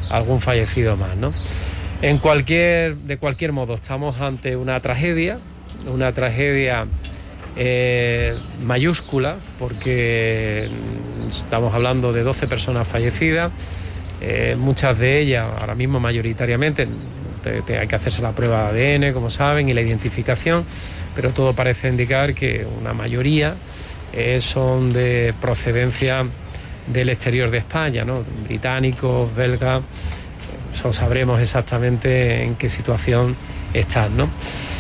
algún fallecido más, ¿no? De cualquier modo, estamos ante una tragedia mayúscula, porque estamos hablando de 12 personas fallecidas, muchas de ellas, ahora mismo mayoritariamente, hay que hacerse la prueba de ADN, como saben, y la identificación, pero todo parece indicar que una mayoría son de procedencia del exterior de España, ¿no? Británicos, belgas, sabremos exactamente en qué situación están, ¿no?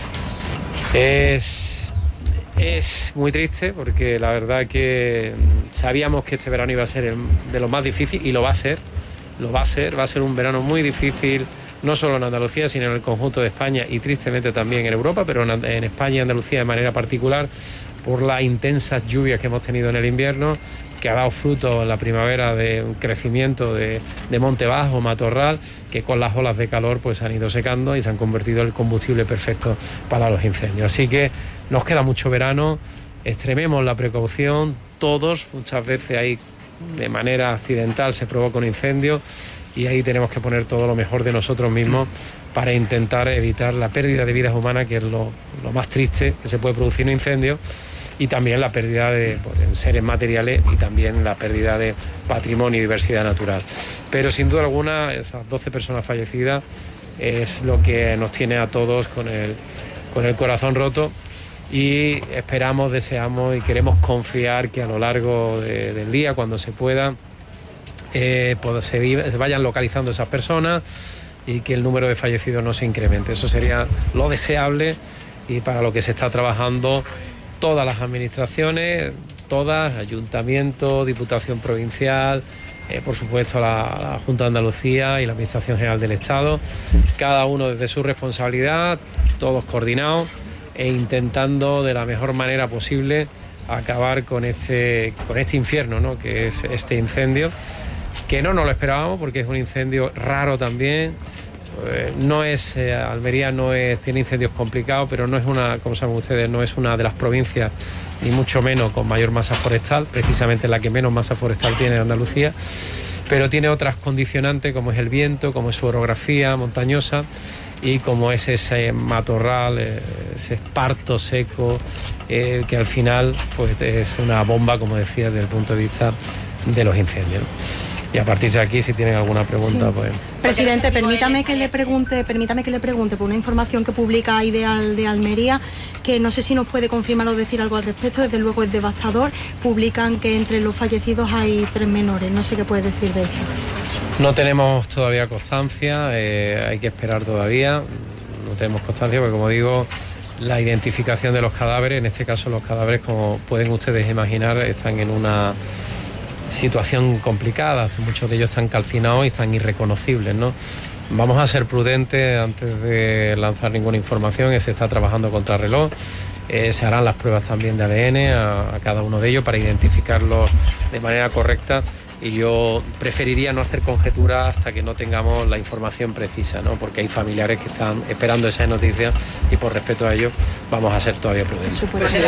Es muy triste, porque la verdad que sabíamos que este verano iba a ser de los más difíciles, y va a ser un verano muy difícil, no solo en Andalucía, sino en el conjunto de España y tristemente también en Europa, pero en España y Andalucía de manera particular, por las intensas lluvias que hemos tenido en el invierno, que ha dado fruto en la primavera de un crecimiento de monte bajo, matorral, que con las olas de calor pues han ido secando y se han convertido en el combustible perfecto para los incendios. Así que nos queda mucho verano, extrememos la precaución, todos, muchas veces ahí de manera accidental se provoca un incendio, y ahí tenemos que poner todo lo mejor de nosotros mismos para intentar evitar la pérdida de vidas humanas, que es lo más triste que se puede producir en un incendio, y también la pérdida de seres materiales, y también la pérdida de patrimonio y diversidad natural. Pero sin duda alguna, esas 12 personas fallecidas es lo que nos tiene a todos con el corazón roto, y esperamos, deseamos y queremos confiar que a lo largo del día, cuando se pueda, se vayan localizando esas personas y que el número de fallecidos no se incremente. Eso sería lo deseable, y para lo que se está trabajando todas las administraciones, Ayuntamiento, Diputación Provincial, por supuesto la Junta de Andalucía y la Administración General del Estado, cada uno desde su responsabilidad, todos coordinados e intentando de la mejor manera posible acabar con este infierno, ¿no?, que es este incendio, que no nos lo esperábamos, porque es un incendio raro también. Almería tiene incendios complicados, pero no es como saben ustedes, no es una de las provincias, ni mucho menos con mayor masa forestal, precisamente la que menos masa forestal tiene de Andalucía, pero tiene otras condicionantes, como es el viento, como es su orografía montañosa, y como es ese matorral, ese esparto seco, que al final pues es una bomba, como decía, desde el punto de vista de los incendios. Y a partir de aquí, si tienen alguna pregunta, sí. Pues... Presidente, permítame que le pregunte por una información que publica Ideal de Almería, que no sé si nos puede confirmar o decir algo al respecto. Desde luego es devastador. Publican que entre los fallecidos hay 3 menores. No sé qué puede decir de esto. No tenemos todavía constancia, hay que esperar todavía. No tenemos constancia porque, como digo, la identificación de los cadáveres, en este caso los cadáveres, como pueden ustedes imaginar, están en una situación complicada. Muchos de ellos están calcinados y están irreconocibles, ¿no? Vamos a ser prudentes antes de lanzar ninguna información. Se está trabajando contrarreloj. Se harán las pruebas también de ADN a cada uno de ellos para identificarlos de manera correcta, y yo preferiría no hacer conjeturas hasta que no tengamos la información precisa, ¿no?, porque hay familiares que están esperando esas noticias, y por respeto a ellos vamos a ser todavía prudentes.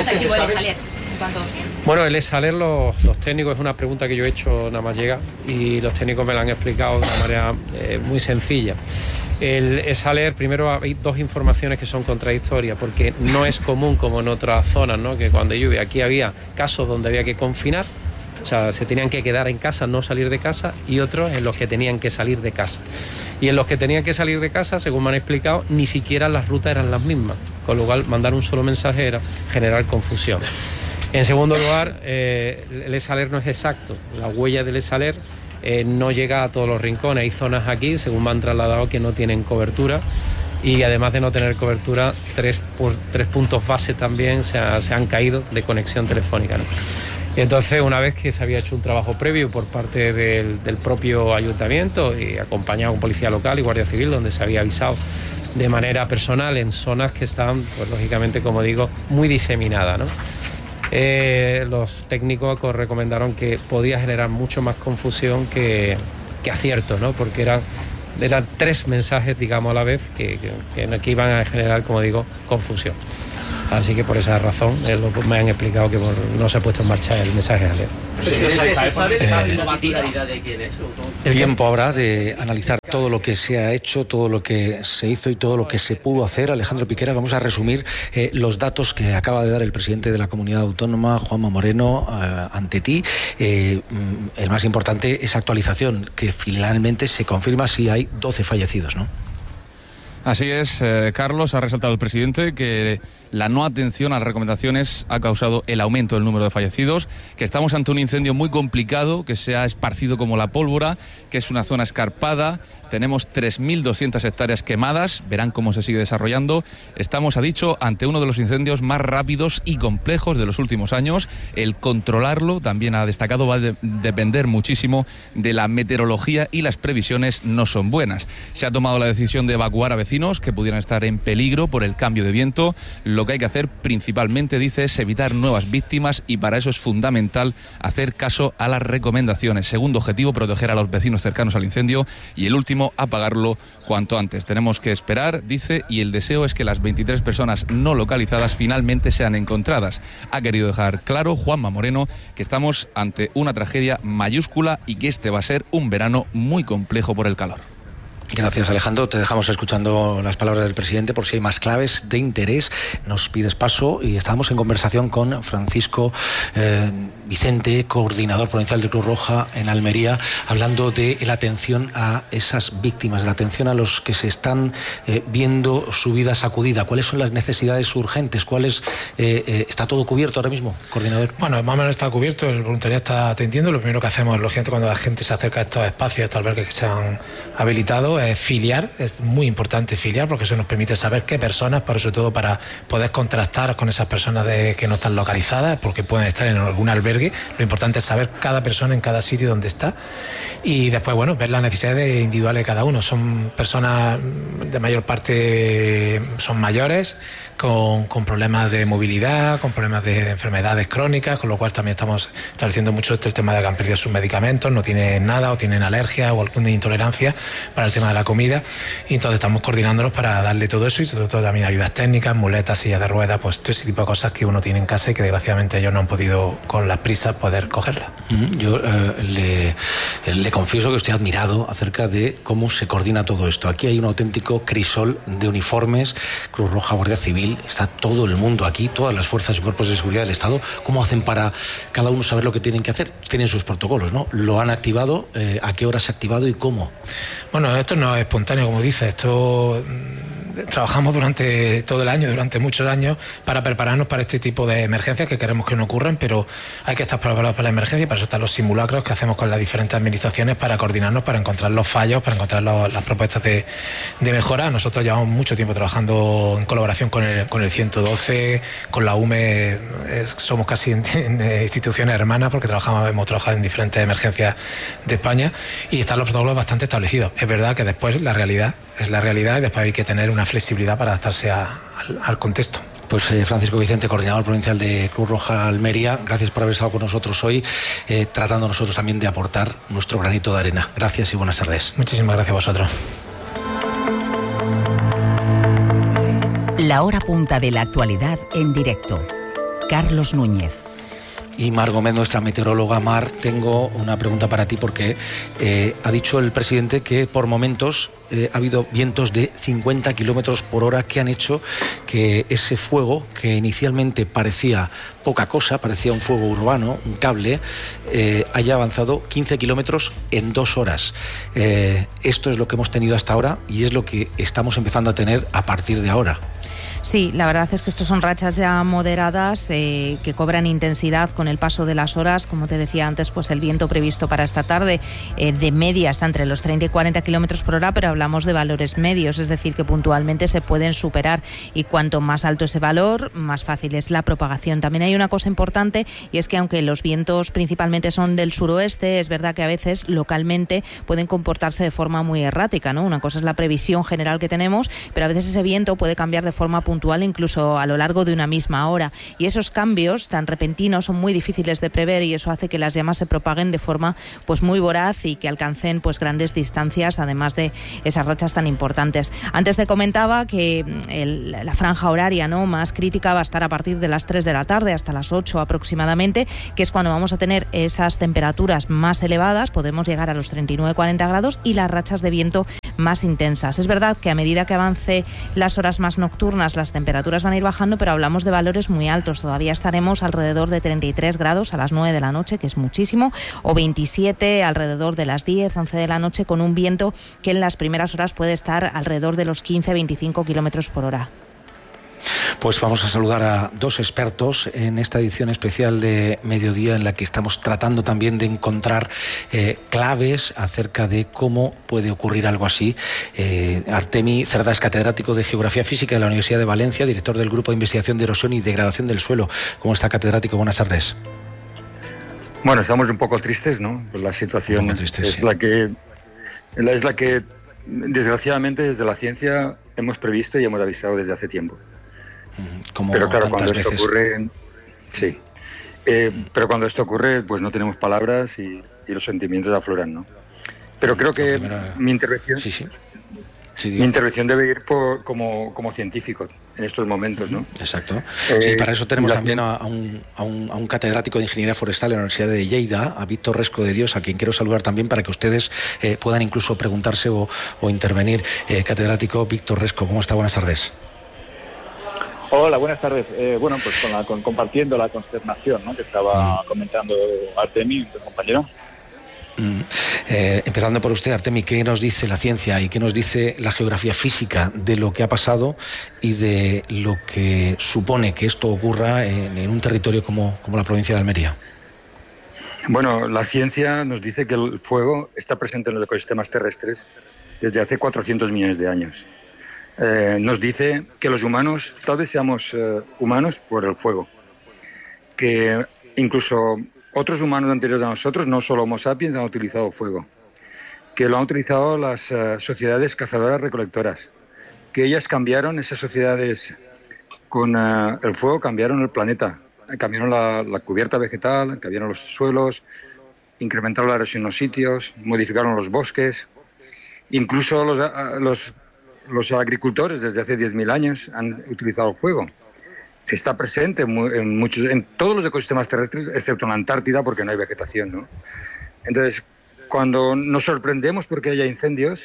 Bueno, el ESALER, los técnicos, es una pregunta que yo he hecho nada más llegar, y los técnicos me la han explicado de una manera muy sencilla. El ESALER, primero hay 2 informaciones que son contradictorias, porque no es común como en otras zonas, ¿no?, que cuando llueve, aquí había casos donde había que confinar, o sea, se tenían que quedar en casa, no salir de casa, y otros en los que tenían que salir de casa. Y en los que tenían que salir de casa, según me han explicado, ni siquiera las rutas eran las mismas, con lo cual mandar un solo mensaje era generar confusión. En segundo lugar, el ESALER no es exacto. La huella del ESALER no llega a todos los rincones. Hay zonas aquí, según me han trasladado, que no tienen cobertura, y además de no tener cobertura, 3 puntos base también se han caído de conexión telefónica, ¿no? Y entonces, una vez que se había hecho un trabajo previo por parte del propio ayuntamiento, y acompañado con policía local y guardia civil, donde se había avisado de manera personal en zonas que están, pues lógicamente, como digo, muy diseminadas, ¿no? Los técnicos recomendaron que podía generar mucho más confusión que acierto, ¿no?, porque eran 3 mensajes, digamos, a la vez que iban a generar, como digo, confusión. Así que por esa razón me han explicado que no se ha puesto en marcha el mensaje de alerta. El tiempo habrá de analizar todo lo que se ha hecho, todo lo que se hizo y todo lo que se pudo hacer. Alejandro Piqueras, vamos a resumir los datos que acaba de dar el presidente de la comunidad autónoma, Juanma Moreno, ante ti. El más importante, esa actualización que finalmente se confirma si hay 12 fallecidos, ¿no? Así es, Carlos, ha resaltado el presidente que la no atención a las recomendaciones ha causado el aumento del número de fallecidos, que estamos ante un incendio muy complicado, que se ha esparcido como la pólvora, que es una zona escarpada. Tenemos 3.200 hectáreas quemadas, verán cómo se sigue desarrollando. Estamos, ha dicho, ante uno de los incendios más rápidos y complejos de los últimos años. El controlarlo, también ha destacado, va a depender muchísimo de la meteorología y las previsiones no son buenas. Se ha tomado la decisión de evacuar a vecinos que pudieran estar en peligro por el cambio de viento. Lo que hay que hacer principalmente, dice, es evitar nuevas víctimas y para eso es fundamental hacer caso a las recomendaciones. Segundo objetivo, proteger a los vecinos cercanos al incendio y el último, apagarlo cuanto antes. Tenemos que esperar, dice, y el deseo es que las 23 personas no localizadas finalmente sean encontradas. Ha querido dejar claro Juanma Moreno que estamos ante una tragedia mayúscula y que este va a ser un verano muy complejo por el calor. Gracias, Alejandro. Te dejamos escuchando las palabras del presidente por si hay más claves de interés. Nos pides paso y estábamos en conversación con Francisco Vicente, coordinador provincial de Cruz Roja en Almería, hablando de la atención a esas víctimas, de la atención a los que se están viendo su vida sacudida. ¿Cuáles son las necesidades urgentes? ¿Está todo cubierto ahora mismo, coordinador? Bueno, más o menos está cubierto, el voluntariado está atendiendo. Lo primero que hacemos, lógicamente, cuando la gente se acerca a estos espacios, a estos albergues que se han habilitado, es filiar. Es muy importante filiar porque eso nos permite saber qué personas, pero sobre todo para poder contrastar con esas personas que no están localizadas, porque pueden estar en algún albergue. Lo importante es saber cada persona en cada sitio donde está y después, bueno, ver las necesidades individuales de cada uno. Son personas, de mayor parte, son mayores, con problemas de movilidad, con problemas de enfermedades crónicas, con lo cual también estamos estableciendo mucho el tema de que han perdido sus medicamentos, no tienen nada o tienen alergia o alguna intolerancia para el tema de la comida, y entonces estamos coordinándonos para darle todo eso y sobre todo también ayudas técnicas, muletas, sillas de ruedas, pues todo ese tipo de cosas que uno tiene en casa y que desgraciadamente ellos no han podido con las prisas poder cogerlas. Yo le confieso que estoy admirado acerca de cómo se coordina todo esto. Aquí hay un auténtico crisol de uniformes, Cruz Roja, Guardia Civil, está todo el mundo aquí, todas las fuerzas y cuerpos de seguridad del Estado. ¿Cómo hacen para cada uno saber lo que tienen que hacer? Tienen sus protocolos, ¿no? ¿Lo han activado? ¿A qué hora se ha activado y cómo? Bueno, esto no es espontáneo, como dices, esto trabajamos durante todo el año, durante muchos años, para prepararnos para este tipo de emergencias que queremos que no ocurran, pero hay que estar preparados para la emergencia y para eso están los simulacros que hacemos con las diferentes administraciones para coordinarnos, para encontrar los fallos, para encontrar las propuestas de mejora. Nosotros llevamos mucho tiempo trabajando en colaboración con el 112, con la UME, somos casi instituciones hermanas porque hemos trabajado en diferentes emergencias de España y están los protocolos bastante establecidos. Es verdad que después la realidad es la realidad y después hay que tener una flexibilidad para adaptarse al contexto. Pues Francisco Vicente, coordinador provincial de Cruz Roja Almería, gracias por haber estado con nosotros hoy, tratando nosotros también de aportar nuestro granito de arena. Gracias y buenas tardes. Muchísimas gracias a vosotros. La hora punta de la actualidad en directo. Carlos Núñez. Y Mar Gómez, nuestra meteoróloga. Mar, tengo una pregunta para ti porque ha dicho el presidente que por momentos ha habido vientos de 50 kilómetros por hora que han hecho que ese fuego, que inicialmente parecía poca cosa, parecía un fuego urbano, un cable, haya avanzado 15 kilómetros en 2 horas. Esto es lo que hemos tenido hasta ahora y es lo que estamos empezando a tener a partir de ahora. Sí, la verdad es que estos son rachas ya moderadas que cobran intensidad con el paso de las horas. Como te decía antes, pues el viento previsto para esta tarde de media está entre los 30 y 40 kilómetros por hora, pero hablamos de valores medios, es decir, que puntualmente se pueden superar y cuanto más alto ese valor, más fácil es la propagación. También hay una cosa importante y es que aunque los vientos principalmente son del suroeste, es verdad que a veces localmente pueden comportarse de forma muy errática, ¿no? Una cosa es la previsión general que tenemos, pero a veces ese viento puede cambiar de forma forma puntual, incluso a lo largo de una misma hora. Y esos cambios tan repentinos son muy difíciles de prever y eso hace que las llamas se propaguen de forma pues muy voraz y que alcancen pues grandes distancias, además de esas rachas tan importantes. Antes te comentaba que la franja horaria, ¿no?, más crítica va a estar a partir de las 3 de la tarde hasta las 8 aproximadamente, que es cuando vamos a tener esas temperaturas más elevadas, podemos llegar a los 39-40 grados y las rachas de viento más intensas. Es verdad que a medida que avance las horas más nocturnas las temperaturas van a ir bajando, pero hablamos de valores muy altos. Todavía estaremos alrededor de 33 grados a las 9 de la noche, que es muchísimo, o 27 alrededor de las 10, 11 de la noche, con un viento que en las primeras horas puede estar alrededor de los 15-25 kilómetros por hora. Pues vamos a saludar a dos expertos en esta edición especial de Mediodía, en la que estamos tratando también de encontrar claves acerca de cómo puede ocurrir algo así. Artemi Cerdá es catedrático de Geografía Física de la Universidad de Valencia, director del Grupo de Investigación de Erosión y Degradación del Suelo. ¿Cómo está, catedrático? Buenas tardes. Bueno, estamos un poco tristes, ¿no? Pues la situación es la que desgraciadamente desde la ciencia hemos previsto y hemos avisado desde hace tiempo. Pero claro, cuando esto ocurre, sí. Pero cuando esto ocurre, pues no tenemos palabras y los sentimientos afloran, ¿no? Pero creo que mi intervención, mi intervención debe ir como científico en estos momentos, ¿no? Exacto. Sí, para eso tenemos también a un catedrático de Ingeniería Forestal en la Universidad de Lleida, a Víctor Resco de Dios, a quien quiero saludar también para que ustedes puedan incluso preguntarse o intervenir. Catedrático Víctor Resco, ¿cómo está? Buenas tardes. Hola, buenas tardes. Bueno, pues compartiendo la consternación, ¿no?, que estaba comentando Artemi, tu compañero. Empezando por usted, Artemi, ¿qué nos dice la ciencia y qué nos dice la geografía física de lo que ha pasado y de lo que supone que esto ocurra en un territorio como la provincia de Almería? Bueno, la ciencia nos dice que el fuego está presente en los ecosistemas terrestres desde hace 400 millones de años. Nos dice que los humanos, tal vez seamos humanos por el fuego, que incluso otros humanos anteriores a nosotros, no solo Homo sapiens, han utilizado fuego, que lo han utilizado las sociedades cazadoras-recolectoras, que ellas cambiaron, esas sociedades con el fuego cambiaron el planeta, cambiaron la cubierta vegetal, cambiaron los suelos, incrementaron la erosión en los sitios, modificaron los bosques, incluso los agricultores desde hace 10.000 años han utilizado el fuego. Está presente en todos los ecosistemas terrestres, excepto en la Antártida, porque no hay vegetación, ¿no? Entonces, cuando nos sorprendemos porque haya incendios,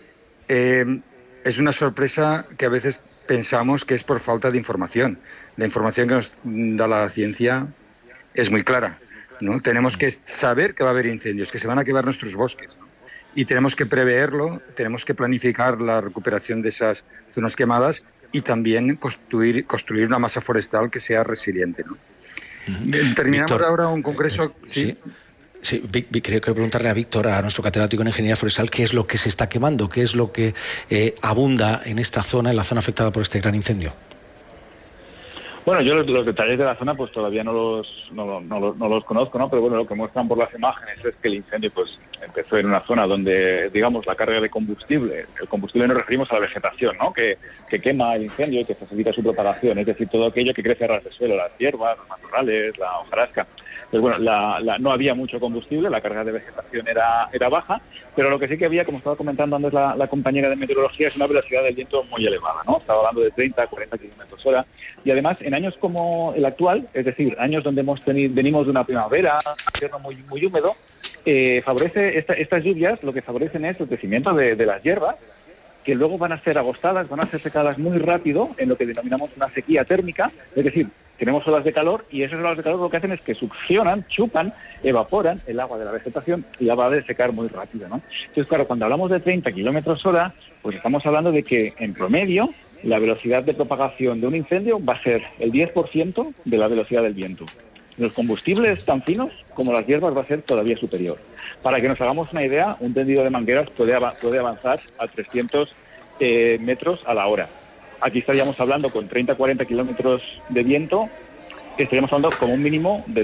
es una sorpresa que a veces pensamos que es por falta de información. La información que nos da la ciencia es muy clara, ¿no? Tenemos que saber que va a haber incendios, que se van a quemar nuestros bosques, ¿no? Y tenemos que preverlo, tenemos que planificar la recuperación de esas zonas quemadas y también construir una masa forestal que sea resiliente, ¿no? Terminamos Víctor, ahora un congreso... Sí, quiero preguntarle a Víctor, a nuestro catedrático en Ingeniería Forestal, qué es lo que se está quemando, qué es lo que abunda en esta zona, en la zona afectada por este gran incendio. Bueno, yo los detalles de la zona pues todavía no los conozco, ¿no? Pero bueno, lo que muestran por las imágenes es que el incendio pues empezó en una zona donde, digamos, la carga de combustible, el combustible nos referimos a la vegetación, ¿no?, que quema el incendio y que facilita su propagación, es decir, todo aquello que crece a ras de suelo, las hierbas, los matorrales, la hojarasca. Pues bueno, no había mucho combustible, la carga de vegetación era baja, pero lo que sí que había, como estaba comentando antes la compañera de meteorología, es una velocidad del viento muy elevada, ¿no? Estaba hablando de 30 a 40 kilómetros hora. Y además, en años como el actual, es decir, años donde venimos de una primavera, un invierno muy, muy húmedo, favorece estas lluvias, lo que favorecen es el crecimiento de las hierbas, que luego van a ser agostadas, van a ser secadas muy rápido en lo que denominamos una sequía térmica, es decir, tenemos olas de calor y esas olas de calor lo que hacen es que succionan, chupan, evaporan el agua de la vegetación y la va a desecar muy rápido, ¿no? Entonces, claro, cuando hablamos de 30 kilómetros hora, pues estamos hablando de que, en promedio, la velocidad de propagación de un incendio va a ser el 10% de la velocidad del viento. Los combustibles tan finos como las hierbas va a ser todavía superior. Para que nos hagamos una idea, un tendido de mangueras puede avanzar a 300 metros a la hora. Aquí estaríamos hablando con 30-40 kilómetros de viento, estaríamos hablando como un mínimo de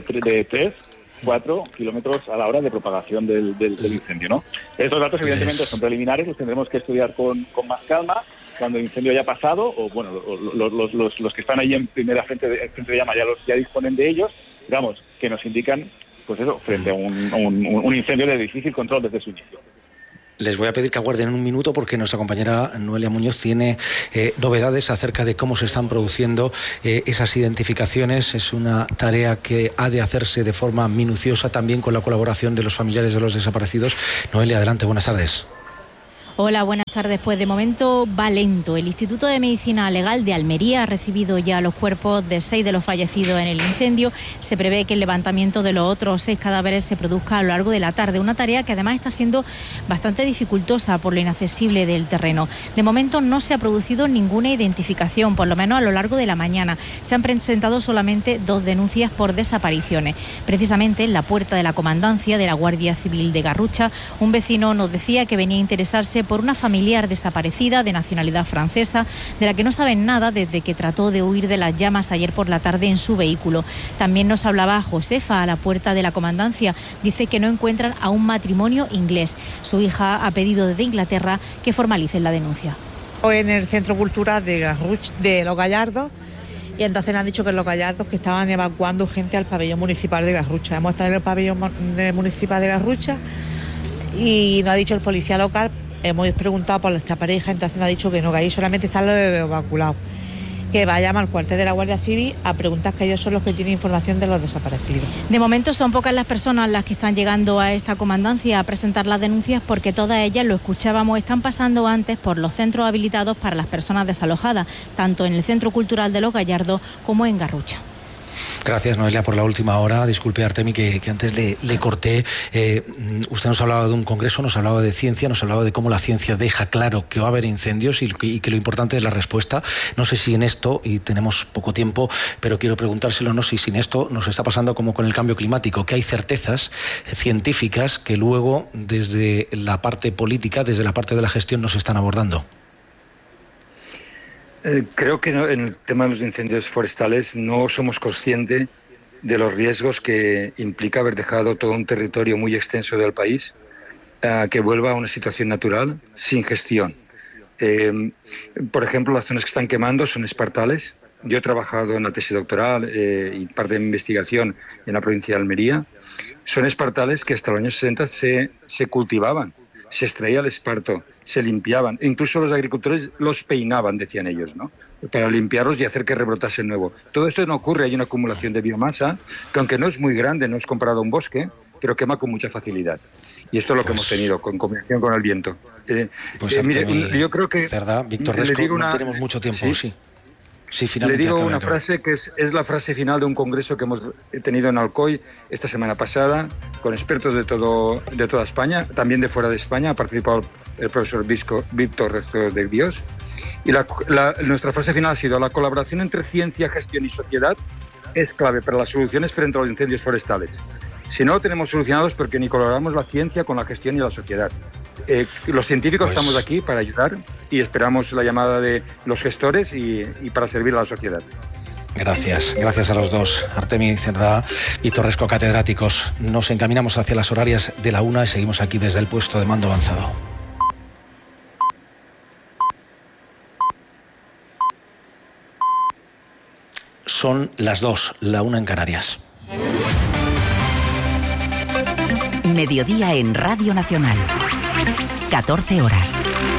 3-4 kilómetros a la hora de propagación del incendio, ¿no? Estos datos evidentemente son preliminares, los tendremos que estudiar con más calma, cuando el incendio haya pasado, o bueno, los que están ahí en primera frente de llama ya disponen de ellos, digamos, que nos indican, pues eso, frente a un incendio de difícil control desde su inicio. Les voy a pedir que aguarden un minuto porque nuestra compañera Noelia Muñoz tiene novedades acerca de cómo se están produciendo esas identificaciones. Es una tarea que ha de hacerse de forma minuciosa, también con la colaboración de los familiares de los desaparecidos. Noelia, adelante, buenas tardes. Hola, buenas tardes. Pues de momento va lento. El Instituto de Medicina Legal de Almería ha recibido ya los cuerpos de 6 de los fallecidos en el incendio. Se prevé que el levantamiento de los otros 6 cadáveres se produzca a lo largo de la tarde. Una tarea que además está siendo bastante dificultosa por lo inaccesible del terreno. De momento no se ha producido ninguna identificación, por lo menos a lo largo de la mañana. Se han presentado solamente 2 denuncias por desapariciones. Precisamente en la puerta de la comandancia de la Guardia Civil de Garrucha, un vecino nos decía que venía a interesarse por una familiar desaparecida de nacionalidad francesa, de la que no saben nada desde que trató de huir de las llamas ayer por la tarde en su vehículo. También nos hablaba Josefa a la puerta de la comandancia. Dice que no encuentran a un matrimonio inglés. Su hija ha pedido desde Inglaterra que formalicen la denuncia. En el Centro Cultural de Los Gallardos, y entonces le han dicho que en Los Gallardos que estaban evacuando gente al pabellón municipal de Garrucha. Hemos estado en el pabellón municipal de Garrucha y nos ha dicho el policía local. Hemos preguntado por esta pareja, entonces nos ha dicho que no, que ahí solamente están los evacuados. Que vayamos al cuartel de la Guardia Civil a preguntar, que ellos son los que tienen información de los desaparecidos. De momento son pocas las personas las que están llegando a esta comandancia a presentar las denuncias, porque todas ellas, lo escuchábamos, están pasando antes por los centros habilitados para las personas desalojadas, tanto en el Centro Cultural de Los Gallardos como en Garrucha. Gracias, Noelia, por la última hora. Disculpe, Artemi, que antes le corté. Usted nos hablaba de un congreso, nos hablaba de ciencia, nos hablaba de cómo la ciencia deja claro que va a haber incendios y que lo importante es la respuesta. No sé si en esto, y tenemos poco tiempo, pero quiero preguntárselo, no sé si en esto nos está pasando como con el cambio climático, que hay certezas científicas que luego desde la parte política, desde la parte de la gestión, nos están abordando. Creo que en el tema de los incendios forestales no somos conscientes de los riesgos que implica haber dejado todo un territorio muy extenso del país que vuelva a una situación natural sin gestión. Por ejemplo, las zonas que están quemando son espartales. Yo he trabajado en la tesis doctoral y parte de mi investigación en la provincia de Almería. Son espartales que hasta los años 60 se cultivaban. Se extraía el esparto, se limpiaban, e incluso los agricultores los peinaban, decían ellos, ¿no? Para limpiarlos y hacer que rebrotase el nuevo. Todo esto no ocurre, hay una acumulación de biomasa, que aunque no es muy grande, no es comparado a un bosque, pero quema con mucha facilidad. Y esto es lo que hemos tenido, con combinación con el viento. Mire, yo creo que... ¿Verdad, Víctor Resco? No tenemos mucho tiempo, sí. Sí, le digo una frase que es la frase final de un congreso que hemos tenido en Alcoy esta semana pasada, con expertos de toda España, también de fuera de España. Ha participado el profesor Víctor Resco de Dios. Y nuestra frase final ha sido: la colaboración entre ciencia, gestión y sociedad es clave para las soluciones frente a los incendios forestales. Si no lo tenemos solucionados, porque ni colaboramos la ciencia con la gestión y la sociedad. Los científicos estamos aquí para ayudar y esperamos la llamada de los gestores y para servir a la sociedad. Gracias a los dos, Artemi Cerdá y Torresco, catedráticos. Nos encaminamos hacia las horarias de la 1 y seguimos aquí desde el puesto de mando avanzado. Son las 2, la 1 en Canarias. Mediodía en Radio Nacional. 14 horas.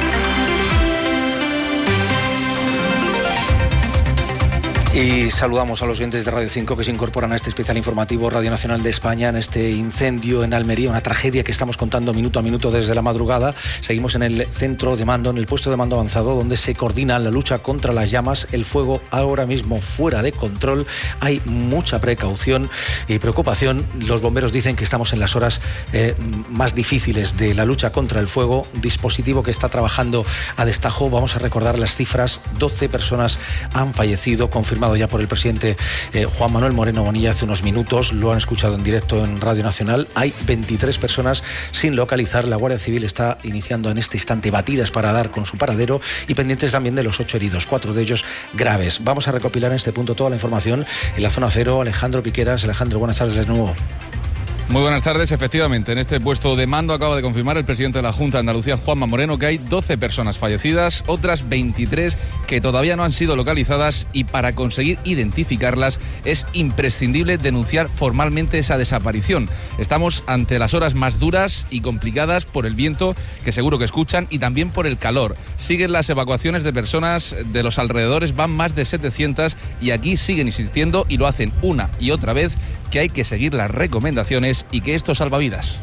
Y saludamos a los oyentes de Radio 5 que se incorporan a este especial informativo Radio Nacional de España en este incendio en Almería, una tragedia que estamos contando minuto a minuto desde la madrugada. Seguimos en el centro de mando, en el puesto de mando avanzado, donde se coordina la lucha contra las llamas. El fuego ahora mismo fuera de control. Hay mucha precaución y preocupación. Los bomberos dicen que estamos en las horas más difíciles de la lucha contra el fuego. Dispositivo que está trabajando a destajo. Vamos a recordar las cifras. 12 personas han fallecido, confirmado ya por el presidente Juan Manuel Moreno Bonilla hace unos minutos. Lo han escuchado en directo en Radio Nacional. Hay 23 personas sin localizar. La Guardia Civil está iniciando en este instante batidas para dar con su paradero y pendientes también de los 8 heridos, 4 de ellos graves. Vamos a recopilar en este punto toda la información en la zona cero. Alejandro Piqueras. Alejandro, buenas tardes de nuevo. Muy buenas tardes. Efectivamente, en este puesto de mando acaba de confirmar el presidente de la Junta de Andalucía, Juanma Moreno, que hay 12 personas fallecidas, otras 23 que todavía no han sido localizadas, y para conseguir identificarlas es imprescindible denunciar formalmente esa desaparición. Estamos ante las horas más duras y complicadas por el viento, que seguro que escuchan, y también por el calor. Siguen las evacuaciones de personas de los alrededores, van más de 700, y aquí siguen insistiendo, y lo hacen una y otra vez, que hay que seguir las recomendaciones y que esto salva vidas.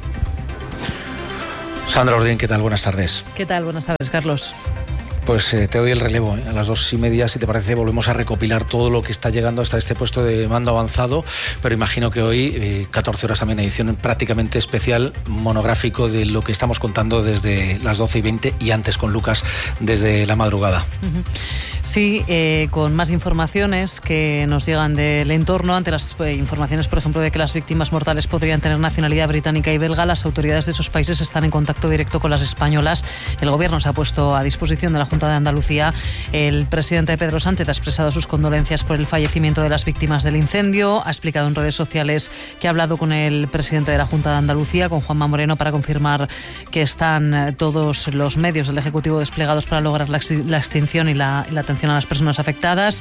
Sandra Ordín, ¿qué tal? Buenas tardes. ¿Qué tal? Buenas tardes, Carlos. Pues te doy el relevo. A las 2:30, si te parece, volvemos a recopilar todo lo que está llegando hasta este puesto de mando avanzado, pero imagino que hoy, 14 horas también, edición prácticamente especial, monográfico de lo que estamos contando desde las 12:20 y antes con Lucas desde la madrugada. Sí, con más informaciones que nos llegan del entorno. Ante las informaciones, por ejemplo, de que las víctimas mortales podrían tener nacionalidad británica y belga, las autoridades de esos países están en contacto directo con las españolas. El Gobierno se ha puesto a disposición de la Junta de Andalucía. El presidente Pedro Sánchez ha expresado sus condolencias por el fallecimiento de las víctimas del incendio. Ha explicado en redes sociales que ha hablado con el presidente de la Junta de Andalucía, con Juanma Moreno, para confirmar que están todos los medios del Ejecutivo desplegados para lograr la extinción y la atención a las personas afectadas.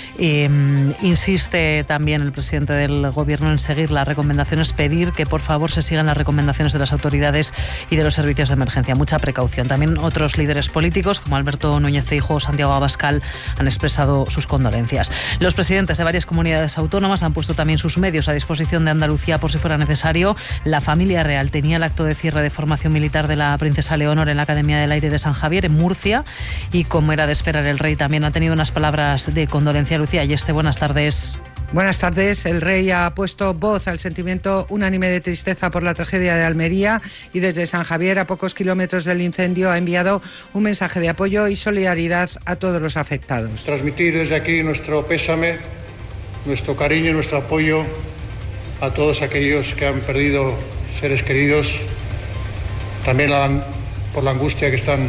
Insiste también el presidente del Gobierno en seguir las recomendaciones, pedir que por favor se sigan las recomendaciones de las autoridades y de los servicios de emergencia. Mucha precaución. También otros líderes políticos como Alberto Núñez Feijóo o Santiago Abascal han expresado sus condolencias. Los presidentes de varias comunidades autónomas han puesto también sus medios a disposición de Andalucía por si fuera necesario. La familia real tenía el acto de cierre de formación militar de la princesa Leonor en la Academia del Aire de San Javier, en Murcia, y como era de esperar, el rey también ha tenido unas palabras de condolencia. Lucía Ayeste, buenas tardes. Buenas tardes. El rey ha puesto voz al sentimiento unánime de tristeza por la tragedia de Almería y desde San Javier, a pocos kilómetros del incendio, ha enviado un mensaje de apoyo y solidaridad a todos los afectados. Transmitir desde aquí nuestro pésame, nuestro cariño y nuestro apoyo a todos aquellos que han perdido seres queridos, también por la angustia que están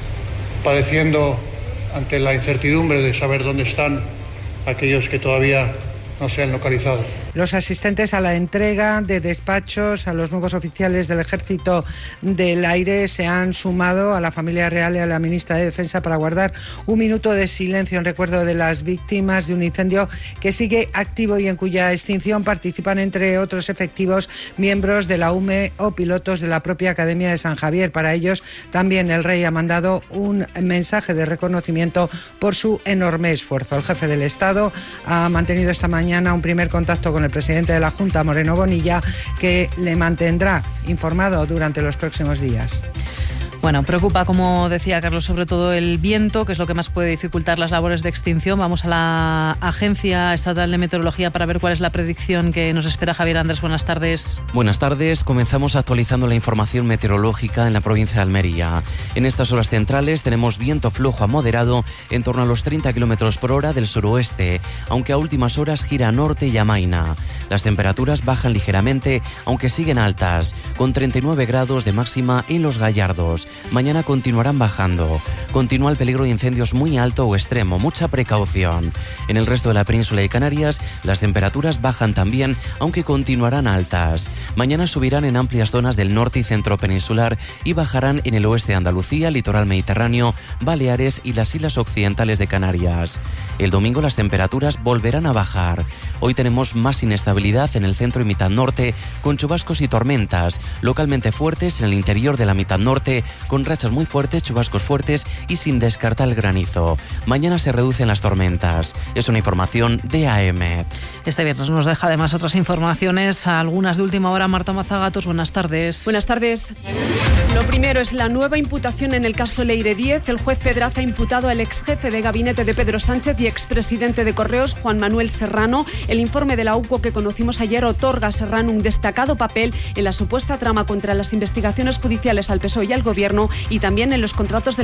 padeciendo ante la incertidumbre de saber dónde están aquellos que todavía no se han localizado. Los asistentes a la entrega de despachos a los nuevos oficiales del Ejército del Aire se han sumado a la familia real y a la ministra de Defensa para guardar un minuto de silencio en recuerdo de las víctimas de un incendio que sigue activo y en cuya extinción participan, entre otros efectivos, miembros de la UME o pilotos de la propia Academia de San Javier. Para ellos también el rey ha mandado un mensaje de reconocimiento por su enorme esfuerzo. El jefe del Estado ha mantenido esta mañana un primer contacto con el presidente de la Junta, Moreno Bonilla, que le mantendrá informado durante los próximos días. Bueno, preocupa, como decía Carlos, sobre todo el viento, que es lo que más puede dificultar las labores de extinción. Vamos a la Agencia Estatal de Meteorología para ver cuál es la predicción que nos espera. Javier Andrés, buenas tardes. Buenas tardes. Comenzamos actualizando la información meteorológica en la provincia de Almería. En estas horas centrales tenemos viento flojo a moderado en torno a los 30 km por hora del suroeste, aunque a últimas horas gira a norte y amaina. Las temperaturas bajan ligeramente, aunque siguen altas, con 39 grados de máxima en Los Gallardos. Mañana continuarán bajando. Continúa el peligro de incendios muy alto o extremo. Mucha precaución. En el resto de la península y Canarias, las temperaturas bajan también, aunque continuarán altas. Mañana subirán en amplias zonas del norte y centro peninsular y bajarán en el oeste de Andalucía, litoral mediterráneo, Baleares y las islas occidentales de Canarias. El domingo las temperaturas volverán a bajar. Hoy tenemos más inestabilidad en el centro y mitad norte, con chubascos y tormentas, localmente fuertes en el interior de la mitad norte, con rachas muy fuertes, chubascos fuertes y sin descartar el granizo. Mañana se reducen las tormentas. Es una información de AEMET. Este viernes nos deja además otras informaciones, algunas de última hora. Marta Mazagatos, buenas tardes. Buenas tardes. Lo primero es la nueva imputación en el caso Leire 10. El juez Pedraza ha imputado al exjefe de gabinete de Pedro Sánchez y expresidente de Correos, Juan Manuel Serrano. El informe de la UCO que conocimos ayer otorga a Serrano un destacado papel en la supuesta trama contra las investigaciones judiciales al PSOE y al Gobierno y también en los contratos de la SEPI.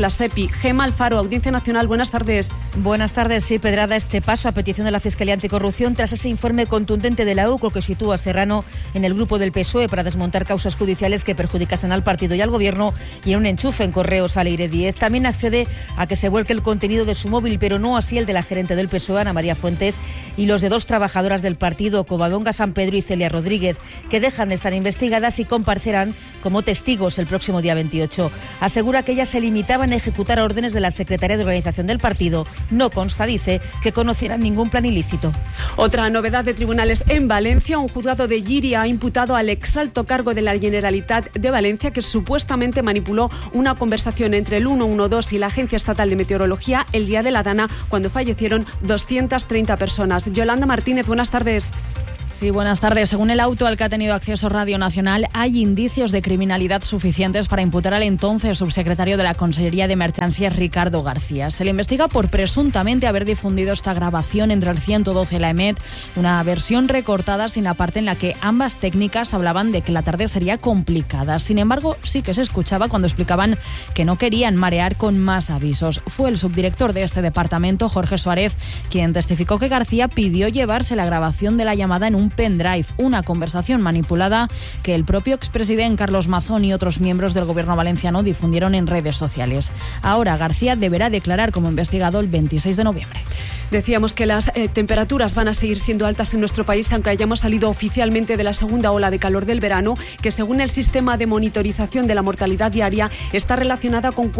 Gemma Alfaro, Audiencia Nacional, buenas tardes. Buenas tardes. Sí, Pedrada este paso a petición de la Fiscalía Anticorrupción tras ese informe contundente de la UCO que sitúa a Serrano en el grupo del PSOE para desmontar causas judiciales que perjudicasen al partido y al gobierno, y en un enchufe en Correos al Aire 10. También accede a que se vuelque el contenido de su móvil, pero no así el de la gerente del PSOE, Ana María Fuentes, y los de 2 trabajadoras del partido, Covadonga San Pedro y Celia Rodríguez, que dejan de estar investigadas y comparecerán como testigos el próximo día 28. Asegura que ellas se limitaban a ejecutar órdenes de la Secretaría de Organización del partido. No consta, dice, que conocieran ningún plan ilícito. Otra novedad de tribunales en Valencia. Un juzgado de Llíria ha imputado al exalto cargo de la Generalitat de Valencia, que supuestamente manipuló una conversación entre el 112 y la Agencia Estatal de Meteorología el día de la Dana, cuando fallecieron 230 personas. Yolanda Martínez, buenas tardes. Sí, buenas tardes. Según el auto al que ha tenido acceso Radio Nacional, hay indicios de criminalidad suficientes para imputar al entonces subsecretario de la Consellería de Emergencias, Ricardo García. Se le investiga por presuntamente haber difundido esta grabación entre el 112 y la EMET, una versión recortada sin la parte en la que ambas técnicas hablaban de que la tarde sería complicada. Sin embargo, sí que se escuchaba cuando explicaban que no querían marear con más avisos. Fue el subdirector de este departamento, Jorge Suárez, quien testificó que García pidió llevarse la grabación de la llamada en un pendrive, una conversación manipulada que el propio expresidente Carlos Mazón y otros miembros del gobierno valenciano difundieron en redes sociales. Ahora García deberá declarar como investigado el 26 de noviembre. Decíamos que las temperaturas van a seguir siendo altas en nuestro país, aunque hayamos salido oficialmente de la segunda ola de calor del verano, que según el sistema de monitorización de la mortalidad diaria está relacionada con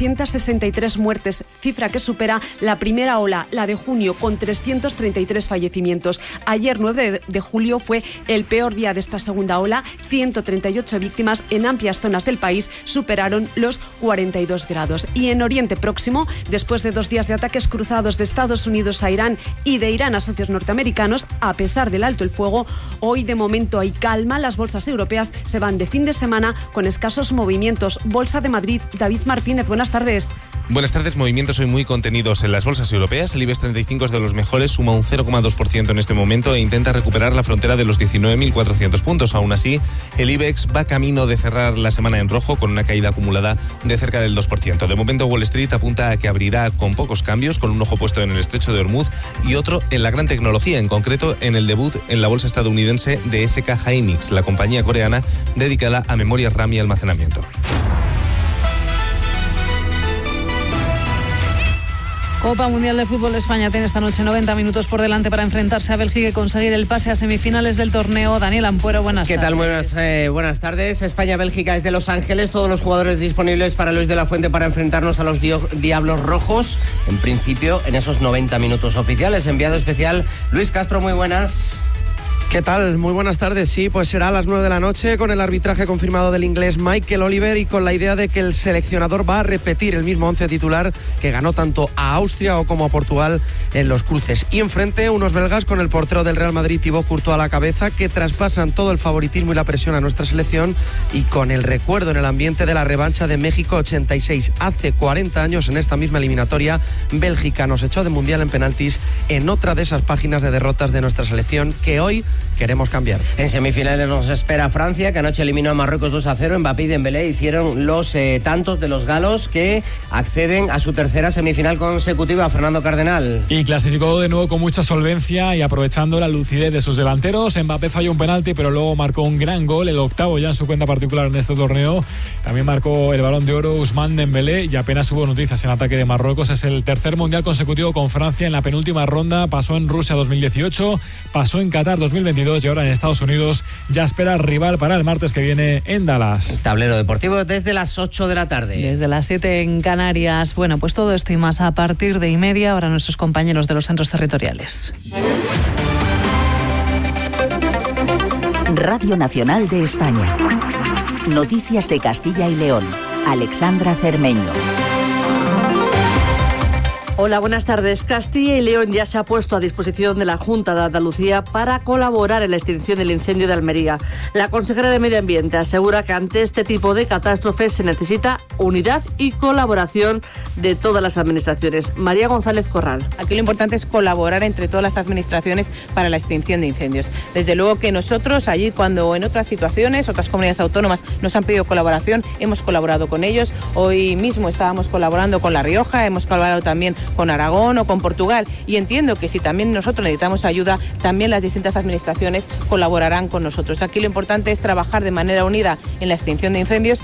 463 muertes, cifra que supera la primera ola, la de junio, con 333 fallecimientos. Ayer, 9 de julio, fue el peor día de esta segunda ola. 138 víctimas en amplias zonas del país superaron los 42 grados. Y en Oriente Próximo, después de 2 días de ataques cruzados de Estados Unidos a Irán y de Irán a socios norteamericanos, a pesar del alto el fuego, hoy de momento hay calma. Las bolsas europeas se van de fin de semana con escasos movimientos. Bolsa de Madrid, David Martínez, buenas tardes. Buenas tardes. Movimientos hoy muy contenidos en las bolsas europeas. El IBEX 35 es de los mejores, suma un 0,2% en este momento e intenta recuperar la frontera de los 19.400 puntos. Aún así, el IBEX va camino de cerrar la semana en rojo con una caída acumulada de cerca del 2%. De momento, Wall Street apunta a que abrirá con pocos cambios, con un ojo puesto en el estrecho de Hormuz y otro en la gran tecnología, en concreto en el debut en la bolsa estadounidense de SK Hynix, la compañía coreana dedicada a memorias RAM y almacenamiento. Copa Mundial de Fútbol. España tiene esta noche 90 minutos por delante para enfrentarse a Bélgica y conseguir el pase a semifinales del torneo. Daniel Ampuero, buenas tardes. ¿Qué tal? Buenas tardes. España-Bélgica es de Los Ángeles. Todos los jugadores disponibles para Luis de la Fuente para enfrentarnos a los Diablos Rojos. En principio, en esos 90 minutos oficiales. Enviado especial Luis Castro, muy buenas. ¿Qué tal? Muy buenas tardes. Sí, pues será a las 9 de la noche con el arbitraje confirmado del inglés Michael Oliver y con la idea de que el seleccionador va a repetir el mismo 11 titular que ganó tanto a Austria como a Portugal en los cruces. Y enfrente unos belgas con el portero del Real Madrid, Thibaut Courtois, a la cabeza, que traspasan todo el favoritismo y la presión a nuestra selección, y con el recuerdo en el ambiente de la revancha de México 86. Hace 40 años, en esta misma eliminatoria, Bélgica nos echó de mundial en penaltis en otra de esas páginas de derrotas de nuestra selección que hoy queremos cambiar. En semifinales nos espera Francia, que anoche eliminó a Marruecos 2-0. Mbappé y Dembélé hicieron los tantos de los galos que acceden a su tercera semifinal consecutiva. Fernando Cardenal. Y clasificó de nuevo con mucha solvencia y aprovechando la lucidez de sus delanteros. Mbappé falló un penalti, pero luego marcó un gran gol, el octavo ya en su cuenta particular en este torneo. También marcó el Balón de Oro Ousmane Dembélé y apenas hubo noticias en ataque de Marruecos. Es el tercer mundial consecutivo con Francia. En la penúltima ronda pasó en Rusia 2018, pasó en Qatar 2022 y ahora en Estados Unidos ya espera rival para el martes que viene en Dallas. Tablero deportivo desde las 8 de la tarde. Desde las 7 en Canarias. Bueno, pues todo esto y más a partir de 1:30. Ahora nuestros compañeros de los centros territoriales. Radio Nacional de España. Noticias de Castilla y León. Alexandra Cermeño. Hola, buenas tardes. Castilla y León ya se ha puesto a disposición de la Junta de Andalucía para colaborar en la extinción del incendio de Almería. La consejera de Medio Ambiente asegura que ante este tipo de catástrofes se necesita unidad y colaboración de todas las administraciones. María González Corral. Aquí lo importante es colaborar entre todas las administraciones para la extinción de incendios. Desde luego que nosotros allí, cuando en otras situaciones, otras comunidades autónomas nos han pedido colaboración, hemos colaborado con ellos. Hoy mismo estábamos colaborando con La Rioja, hemos colaborado también con Aragón o con Portugal, y entiendo que si también nosotros necesitamos ayuda, también las distintas administraciones colaborarán con nosotros. Aquí lo importante es trabajar de manera unida en la extinción de incendios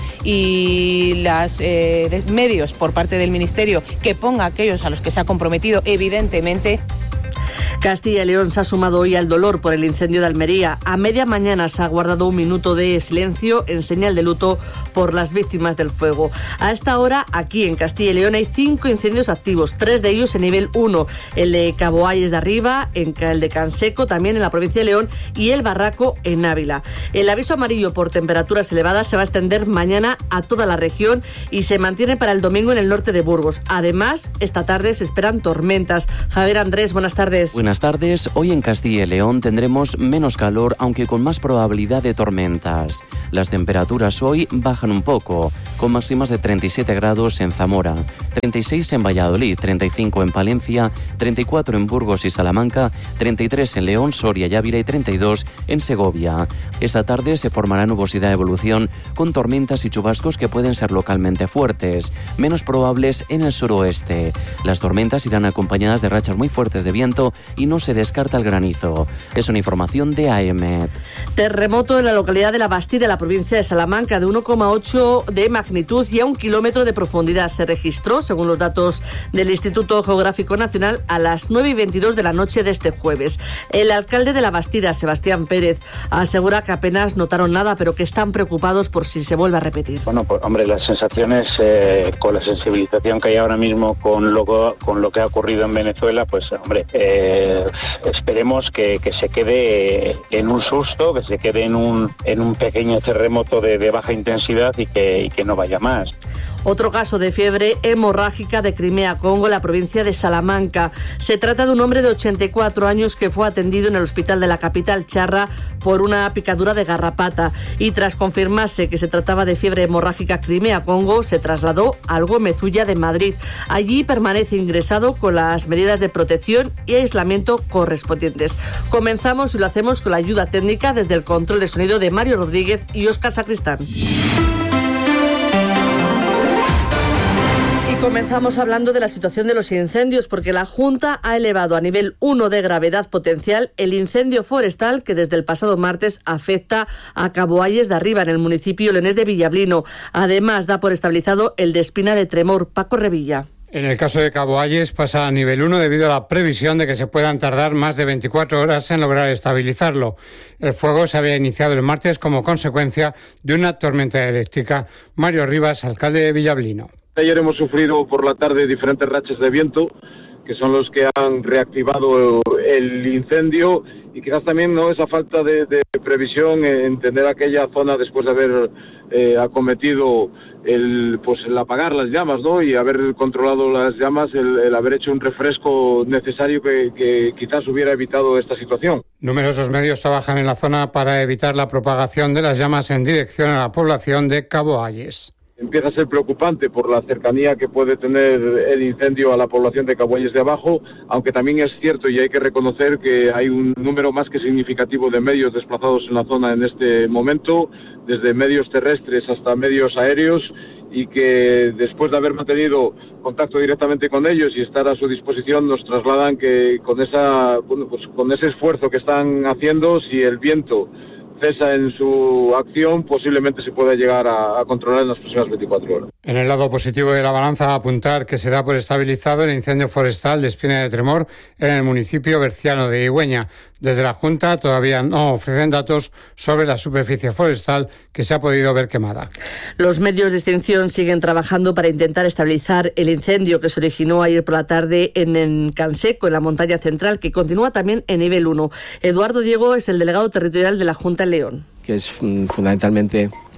y los medios por parte del Ministerio que ponga aquellos a los que se ha comprometido, evidentemente. Castilla y León se ha sumado hoy al dolor por el incendio de Almería. A media mañana se ha guardado un minuto de silencio en señal de luto por las víctimas del fuego. A esta hora, aquí en Castilla y León, hay 5 incendios activos, 3 de ellos en nivel 1. El de Cabo Ayes de Arriba, el de Canseco, también en la provincia de León, y el Barraco en Ávila. El aviso amarillo por temperaturas elevadas se va a extender mañana a toda la región y se mantiene para el domingo en el norte de Burgos. Además, esta tarde se esperan tormentas. Javier Andrés, buenas tardes. Buenas tardes. Hoy en Castilla y León tendremos menos calor, aunque con más probabilidad de tormentas. Las temperaturas hoy bajan un poco, con máximas de 37 grados en Zamora, 36 en Valladolid, 35 en Palencia, 34 en Burgos y Salamanca, 33 en León, Soria y Ávila y 32 en Segovia. Esta tarde se formará nubosidad de evolución con tormentas y chubascos que pueden ser localmente fuertes, menos probables en el suroeste. Las tormentas irán acompañadas de rachas muy fuertes de viento y no se descarta el granizo. Es una información de AEMET. Terremoto en la localidad de La Bastida, la provincia de Salamanca, de 1,8 de magnitud y a 1 kilómetro de profundidad. Se registró, según los datos del Instituto Geográfico Nacional, a las 9:22 de la noche de este jueves. El alcalde de La Bastida, Sebastián Pérez, asegura que apenas notaron nada, pero que están preocupados por si se vuelve a repetir. Bueno, pues hombre, las sensaciones con la sensibilización que hay ahora mismo con lo que ha ocurrido en Venezuela, pues hombre, esperemos que se quede en un susto, que se quede en un pequeño terremoto de baja intensidad y que no vaya más. Otro caso de fiebre hemorrágica de Crimea, Congo, en la provincia de Salamanca. Se trata de un hombre de 84 años que fue atendido en el hospital de la capital charra por una picadura de garrapata y tras confirmarse que se trataba de fiebre hemorrágica Crimea, Congo, se trasladó al Gómez-Ulla de Madrid. Allí permanece ingresado con las medidas de protección y aislamiento correspondientes. Comenzamos y lo hacemos con la ayuda técnica desde el control de sonido de Mario Rodríguez y Óscar Sacristán. Comenzamos hablando de la situación de los incendios porque la Junta ha elevado a nivel 1 de gravedad potencial el incendio forestal que desde el pasado martes afecta a Cabo Ayes de Arriba, en el municipio leonés de Villablino. Además, da por estabilizado el de Espina de Tremor. Paco Revilla. En el caso de Cabo Ayes pasa a nivel 1 debido a la previsión de que se puedan tardar más de 24 horas en lograr estabilizarlo. El fuego se había iniciado el martes como consecuencia de una tormenta eléctrica. Mario Rivas, alcalde de Villablino. Ayer hemos sufrido por la tarde diferentes rachas de viento que son los que han reactivado el incendio y quizás también no esa falta de previsión en tener aquella zona después de haber acometido el apagar las llamas, ¿no? Y haber controlado las llamas, el haber hecho un refresco necesario que quizás hubiera evitado esta situación. Numerosos medios trabajan en la zona para evitar la propagación de las llamas en dirección a la población de Cabo Ayes. Empieza a ser preocupante por la cercanía que puede tener el incendio a la población de Cabo Ayes de Abajo, aunque también es cierto y hay que reconocer que hay un número más que significativo de medios desplazados en la zona en este momento, desde medios terrestres hasta medios aéreos, y que después de haber mantenido contacto directamente con ellos y estar a su disposición nos trasladan que con ese esfuerzo que están haciendo, si el viento cesa en su acción, posiblemente se pueda llegar a controlar en las próximas 24 horas. En el lado positivo de la balanza, apuntar que se da por estabilizado el incendio forestal de Espina de Tremor en el municipio berciano de Higüeña. Desde la Junta todavía no ofrecen datos sobre la superficie forestal que se ha podido ver quemada. Los medios de extinción siguen trabajando para intentar estabilizar el incendio que se originó ayer por la tarde en Canseco, en la montaña central, que continúa también en nivel 1. Eduardo Diego es el delegado territorial de la Junta en León. Que es fundamentalmente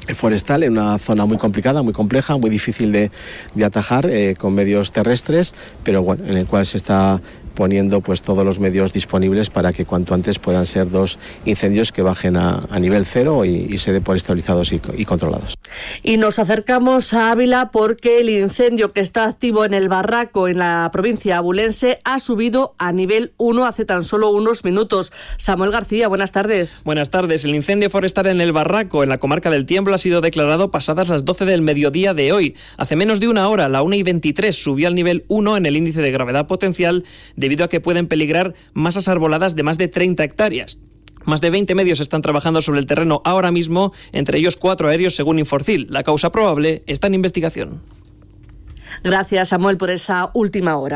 forestal en una zona muy complicada, muy compleja, muy difícil de atajar con medios terrestres, pero bueno, en el cual se está poniendo pues todos los medios disponibles para que cuanto antes puedan ser 2 incendios que bajen a nivel cero y se den por estabilizados y controlados. Y nos acercamos a Ávila porque el incendio que está activo en el Barraco, en la provincia abulense, ha subido a nivel 1 hace tan solo unos minutos. Samuel García, buenas tardes. Buenas tardes. El incendio forestal en el Barraco, en la comarca del Tiemblo, ha sido declarado pasadas las 12 del mediodía de hoy. Hace menos de una hora, la 1:23, subió al nivel 1 en el índice de gravedad potencial debido a que pueden peligrar masas arboladas de más de 30 hectáreas. Más de 20 medios están trabajando sobre el terreno ahora mismo, entre ellos 4 aéreos según Inforcil. La causa probable está en investigación. Gracias, Samuel, por esa última hora.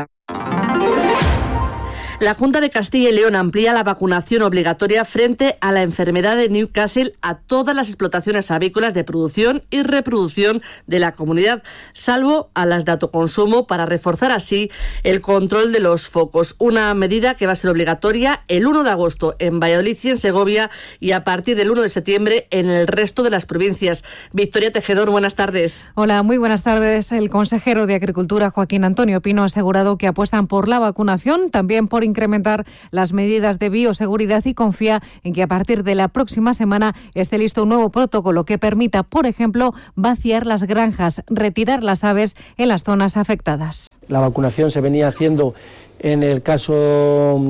La Junta de Castilla y León amplía la vacunación obligatoria frente a la enfermedad de Newcastle a todas las explotaciones avícolas de producción y reproducción de la comunidad, salvo a las de autoconsumo, para reforzar así el control de los focos. Una medida que va a ser obligatoria el 1 de agosto en Valladolid y en Segovia y a partir del 1 de septiembre en el resto de las provincias. Victoria Tejedor, buenas tardes. Hola, muy buenas tardes. El consejero de Agricultura, Joaquín Antonio Pino, ha asegurado que apuestan por la vacunación, también por incrementar las medidas de bioseguridad y confía en que a partir de la próxima semana esté listo un nuevo protocolo que permita, por ejemplo, vaciar las granjas, retirar las aves en las zonas afectadas. La vacunación se venía haciendo en el caso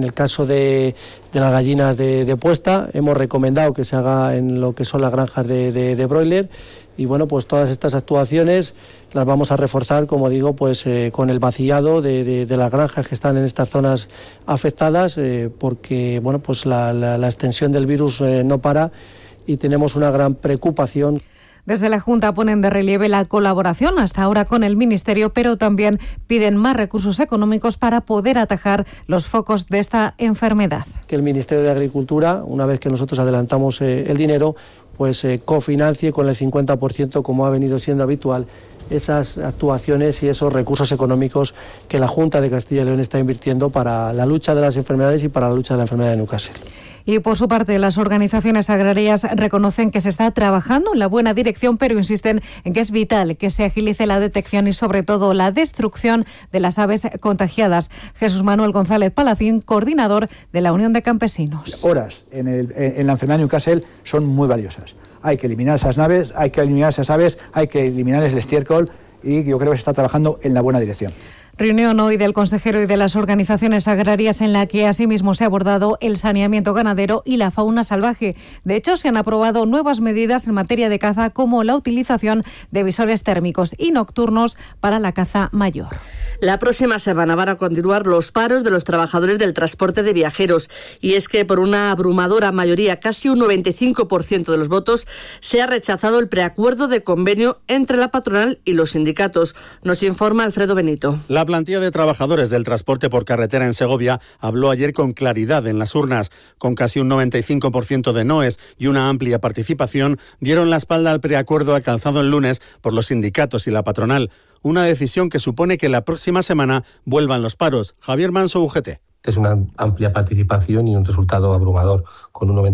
de las gallinas de puesta. Hemos recomendado que se haga en lo que son las granjas de broiler y bueno, pues todas estas actuaciones las vamos a reforzar, como digo, pues con el vaciado de las granjas que están en estas zonas afectadas, porque bueno, pues la extensión del virus no para y tenemos una gran preocupación. Desde la Junta ponen de relieve la colaboración hasta ahora con el Ministerio, pero también piden más recursos económicos para poder atajar los focos de esta enfermedad. Que el Ministerio de Agricultura, una vez que nosotros adelantamos el dinero, pues cofinancie con el 50%, como ha venido siendo habitual, esas actuaciones y esos recursos económicos que la Junta de Castilla y León está invirtiendo para la lucha de las enfermedades y para la lucha de la enfermedad de Newcastle. Y por su parte, las organizaciones agrarias reconocen que se está trabajando en la buena dirección, pero insisten en que es vital que se agilice la detección y sobre todo la destrucción de las aves contagiadas. Jesús Manuel González Palacín, coordinador de la Unión de Campesinos. Horas en la enfermedad de Newcastle son muy valiosas. Hay que eliminar esas aves, hay que eliminarles el estiércol y yo creo que se está trabajando en la buena dirección. Reunión hoy del consejero y de las organizaciones agrarias en la que asimismo se ha abordado el saneamiento ganadero y la fauna salvaje. De hecho, se han aprobado nuevas medidas en materia de caza, como la utilización de visores térmicos y nocturnos para la caza mayor. La próxima semana van a continuar los paros de los trabajadores del transporte de viajeros. Y es que por una abrumadora mayoría, casi un 95% de los votos, se ha rechazado el preacuerdo de convenio entre la patronal y los sindicatos. Nos informa Alfredo Benito. La plantilla de trabajadores del transporte por carretera en Segovia habló ayer con claridad en las urnas. Con casi un 95% de noes y una amplia participación, dieron la espalda al preacuerdo alcanzado el lunes por los sindicatos y la patronal. Una decisión que supone que la próxima semana vuelvan los paros. Javier Manso, UGT. Es una amplia participación y un resultado abrumador. Con un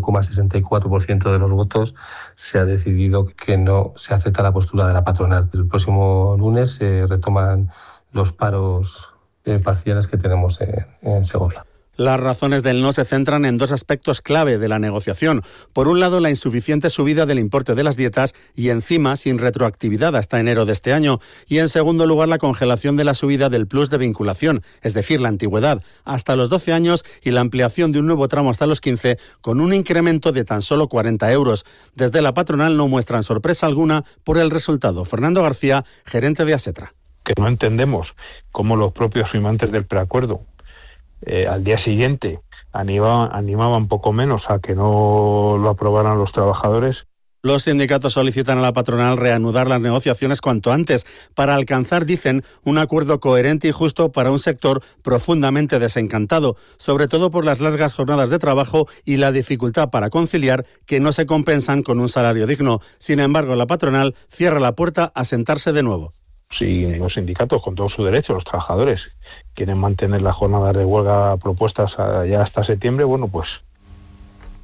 94,64% de los votos se ha decidido que no se acepta la postura de la patronal. El próximo lunes se retoman los paros parciales que tenemos en Segovia. Las razones del no se centran en dos aspectos clave de la negociación. Por un lado, la insuficiente subida del importe de las dietas y encima sin retroactividad hasta enero de este año. Y en segundo lugar, la congelación de la subida del plus de vinculación, es decir, la antigüedad, hasta los 12 años y la ampliación de un nuevo tramo hasta los 15, con un incremento de tan solo 40 euros. Desde la patronal no muestran sorpresa alguna por el resultado. Fernando García, gerente de Asetra. Que no entendemos cómo los propios firmantes del preacuerdo al día siguiente animaban poco menos a que no lo aprobaran los trabajadores. Los sindicatos solicitan a la patronal reanudar las negociaciones cuanto antes para alcanzar, dicen, un acuerdo coherente y justo para un sector profundamente desencantado, sobre todo por las largas jornadas de trabajo y la dificultad para conciliar que no se compensan con un salario digno. Sin embargo, la patronal cierra la puerta a sentarse de nuevo. Si los sindicatos, con todo su derecho, los trabajadores, quieren mantener las jornadas de huelga propuestas ya hasta septiembre, bueno, pues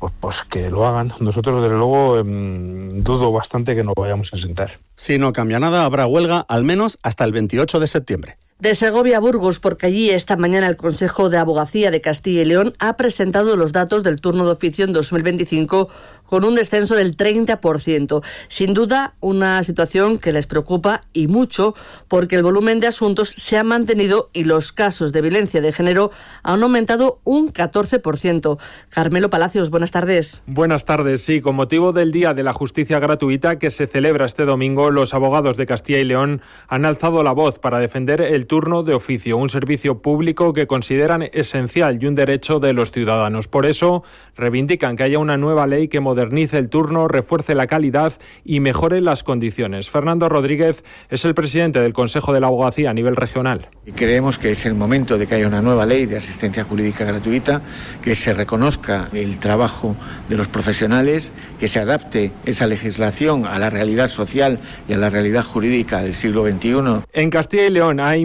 pues que lo hagan. Nosotros, desde luego, dudo bastante que nos vayamos a sentar. Si no cambia nada, habrá huelga al menos hasta el 28 de septiembre. De Segovia a Burgos, porque allí esta mañana el Consejo de Abogacía de Castilla y León ha presentado los datos del turno de oficio en 2025 con un descenso del 30%. Sin duda, una situación que les preocupa y mucho, porque el volumen de asuntos se ha mantenido y los casos de violencia de género han aumentado un 14%. Carmelo Palacios, buenas tardes. Buenas tardes. Sí, con motivo del Día de la Justicia Gratuita que se celebra este domingo, los abogados de Castilla y León han alzado la voz para defender el turno de oficio, un servicio público que consideran esencial y un derecho de los ciudadanos. Por eso, reivindican que haya una nueva ley que modernice el turno, refuerce la calidad y mejore las condiciones. Fernando Rodríguez es el presidente del Consejo de la Abogacía a nivel regional. Y creemos que es el momento de que haya una nueva ley de asistencia jurídica gratuita, que se reconozca el trabajo de los profesionales, que se adapte esa legislación a la realidad social y a la realidad jurídica del siglo XXI. En Castilla y León hay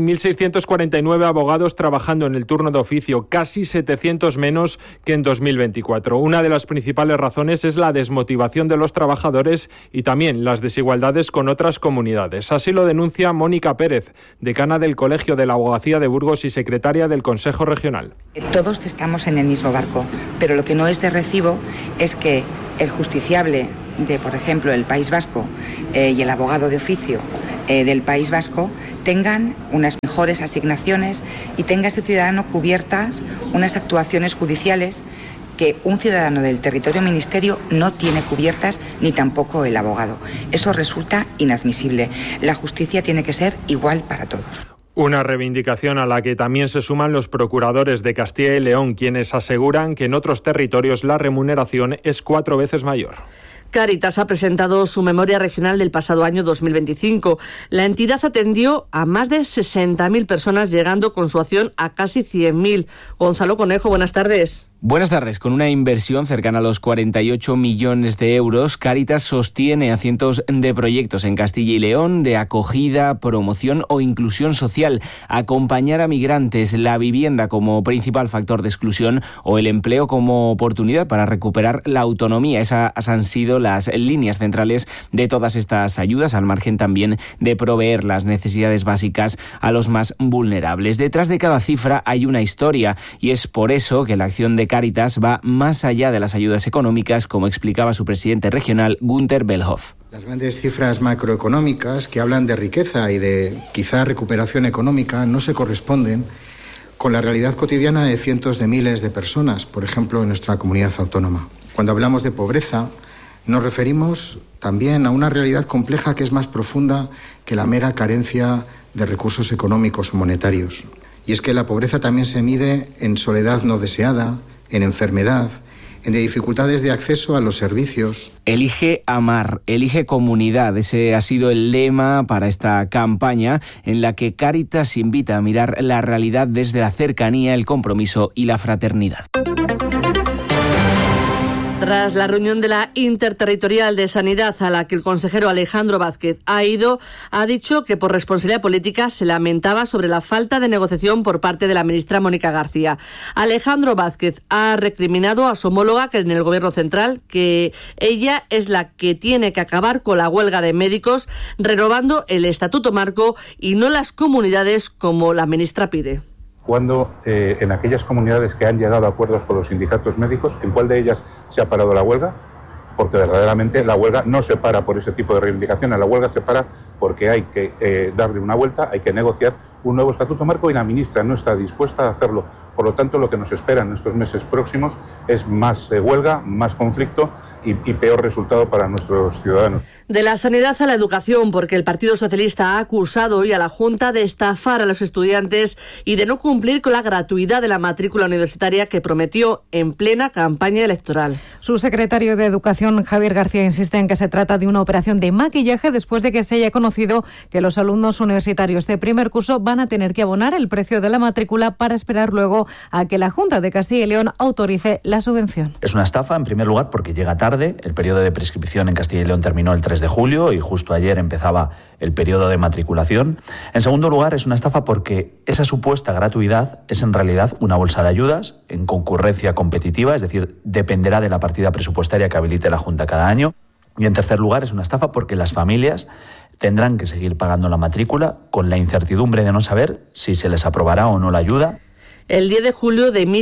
1.649 abogados trabajando en el turno de oficio, casi 700 menos que en 2024. Una de las principales razones es la desmotivación de los trabajadores y también las desigualdades con otras comunidades. Así lo denuncia Mónica Pérez, decana del Colegio de la Abogacía de Burgos y secretaria del Consejo Regional. Todos estamos en el mismo barco, pero lo que no es de recibo es que el justiciable de, por ejemplo, el País Vasco y el abogado de oficio del País Vasco tengan unas mejores asignaciones y tenga ese ciudadano cubiertas unas actuaciones judiciales que un ciudadano del territorio ministerio no tiene cubiertas, ni tampoco el abogado. Eso resulta inadmisible. La justicia tiene que ser igual para todos. Una reivindicación a la que también se suman los procuradores de Castilla y León, quienes aseguran que en otros territorios la remuneración es 4 veces mayor. Cáritas ha presentado su memoria regional del pasado año 2025. La entidad atendió a más de 60.000 personas, llegando con su acción a casi 100.000. Gonzalo Conejo, buenas tardes. Buenas tardes. Con una inversión cercana a los 48 millones de euros, Cáritas sostiene a cientos de proyectos en Castilla y León de acogida, promoción o inclusión social, acompañar a migrantes, la vivienda como principal factor de exclusión o el empleo como oportunidad para recuperar la autonomía. Esas han sido las líneas centrales de todas estas ayudas, al margen también de proveer las necesidades básicas a los más vulnerables. Detrás de cada cifra hay una historia y es por eso que la acción de Cáritas va más allá de las ayudas económicas, como explicaba su presidente regional, Günther Bellhoff. Las grandes cifras macroeconómicas que hablan de riqueza y de quizá recuperación económica no se corresponden con la realidad cotidiana de cientos de miles de personas, por ejemplo, en nuestra comunidad autónoma. Cuando hablamos de pobreza, nos referimos también a una realidad compleja que es más profunda que la mera carencia de recursos económicos o monetarios. Y es que la pobreza también se mide en soledad no deseada, en enfermedad, en dificultades de acceso a los servicios. Elige amar, elige comunidad. Ese ha sido el lema para esta campaña en la que Cáritas invita a mirar la realidad desde la cercanía, el compromiso y la fraternidad. Tras la reunión de la Interterritorial de Sanidad a la que el consejero Alejandro Vázquez ha ido, ha dicho que por responsabilidad política se lamentaba sobre la falta de negociación por parte de la ministra Mónica García. Alejandro Vázquez ha recriminado a su homóloga que en el Gobierno central que ella es la que tiene que acabar con la huelga de médicos, renovando el Estatuto Marco y no las comunidades como la ministra pide. Cuando en aquellas comunidades que han llegado a acuerdos con los sindicatos médicos, ¿en cuál de ellas se ha parado la huelga? Porque verdaderamente la huelga no se para por ese tipo de reivindicaciones, la huelga se para porque hay que darle una vuelta, hay que negociar un nuevo estatuto marco y la ministra no está dispuesta a hacerlo. Por lo tanto, lo que nos espera en estos meses próximos es más huelga, más conflicto y peor resultado para nuestros ciudadanos. De la sanidad a la educación, porque el Partido Socialista ha acusado hoy a la Junta de estafar a los estudiantes y de no cumplir con la gratuidad de la matrícula universitaria que prometió en plena campaña electoral. Su secretario de Educación, Javier García, insiste en que se trata de una operación de maquillaje después de que se haya conocido que los alumnos universitarios de primer curso van a tener que abonar el precio de la matrícula para esperar luego instando a que la Junta de Castilla y León autorice la subvención. Es una estafa, en primer lugar, porque llega tarde. El periodo de prescripción en Castilla y León terminó el 3 de julio y justo ayer empezaba el periodo de matriculación. En segundo lugar, es una estafa porque esa supuesta gratuidad es en realidad una bolsa de ayudas en concurrencia competitiva, es decir, dependerá de la partida presupuestaria que habilite la Junta cada año. Y en tercer lugar, es una estafa porque las familias tendrán que seguir pagando la matrícula con la incertidumbre de no saber si se les aprobará o no la ayuda. El 10 de julio de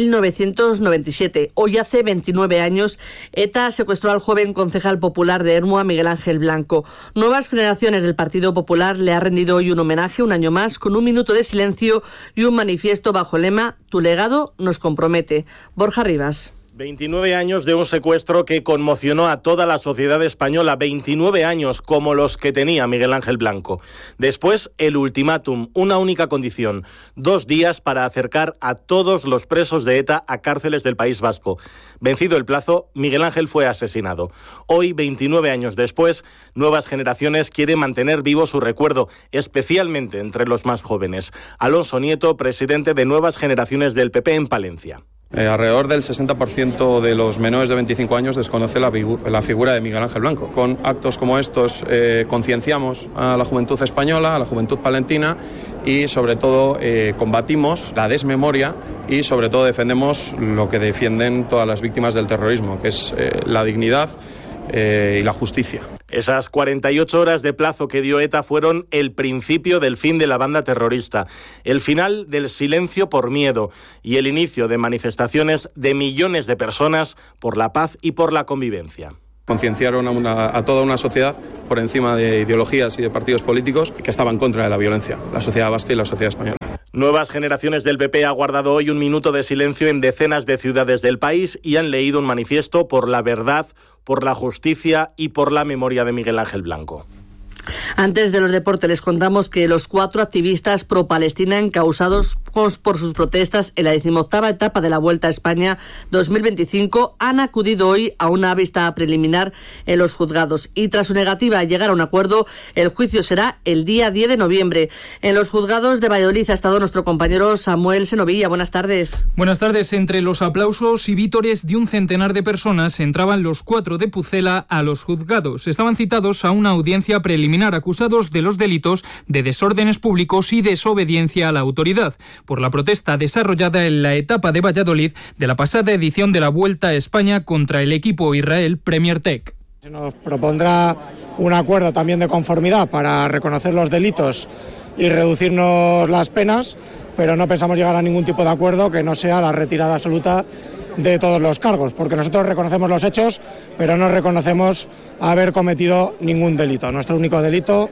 1997, hoy hace 29 años, ETA secuestró al joven concejal popular de Ermua, Miguel Ángel Blanco. Nuevas generaciones del Partido Popular le ha rendido hoy un homenaje, un año más, con un minuto de silencio y un manifiesto bajo el lema «Tu legado nos compromete». Borja Rivas. 29 años de un secuestro que conmocionó a toda la sociedad española, 29 años como los que tenía Miguel Ángel Blanco. Después, el ultimátum, una única condición, 2 días para acercar a todos los presos de ETA a cárceles del País Vasco. Vencido el plazo, Miguel Ángel fue asesinado. Hoy, 29 años después, nuevas generaciones quieren mantener vivo su recuerdo, especialmente entre los más jóvenes. Alonso Nieto, presidente de Nuevas Generaciones del PP en Palencia. Alrededor del 60% de los menores de 25 años desconoce la figura de Miguel Ángel Blanco. Con actos como estos concienciamos a la juventud española, a la juventud palentina y sobre todo combatimos la desmemoria y sobre todo defendemos lo que defienden todas las víctimas del terrorismo, que es la dignidad y la justicia. Esas 48 horas de plazo que dio ETA fueron el principio del fin de la banda terrorista, el final del silencio por miedo y el inicio de manifestaciones de millones de personas por la paz y por la convivencia. Concienciaron a toda una sociedad por encima de ideologías y de partidos políticos que estaban en contra de la violencia, la sociedad vasca y la sociedad española. Nuevas Generaciones del PP ha guardado hoy un minuto de silencio en decenas de ciudades del país y han leído un manifiesto por la verdad, por la justicia y por la memoria de Miguel Ángel Blanco. Antes de los deportes les contamos que los 4 activistas pro-Palestina encausados por sus protestas en la 18ª etapa de la Vuelta a España 2025 han acudido hoy a una vista preliminar en los juzgados y tras su negativa a llegar a un acuerdo, el juicio será el día 10 de noviembre. En los juzgados de Valladolid ha estado nuestro compañero Samuel Senovilla. Buenas tardes. Buenas tardes. Entre los aplausos y vítores de un centenar de personas entraban los 4 de Pucela a los juzgados. Estaban citados a una audiencia preliminar acusados de los delitos de desórdenes públicos y desobediencia a la autoridad por la protesta desarrollada en la etapa de Valladolid de la pasada edición de la Vuelta a España contra el equipo Israel Premier Tech. Se nos propondrá un acuerdo también de conformidad para reconocer los delitos y reducirnos las penas, pero no pensamos llegar a ningún tipo de acuerdo que no sea la retirada absoluta de todos los cargos, porque nosotros reconocemos los hechos, pero no reconocemos haber cometido ningún delito. Nuestro único delito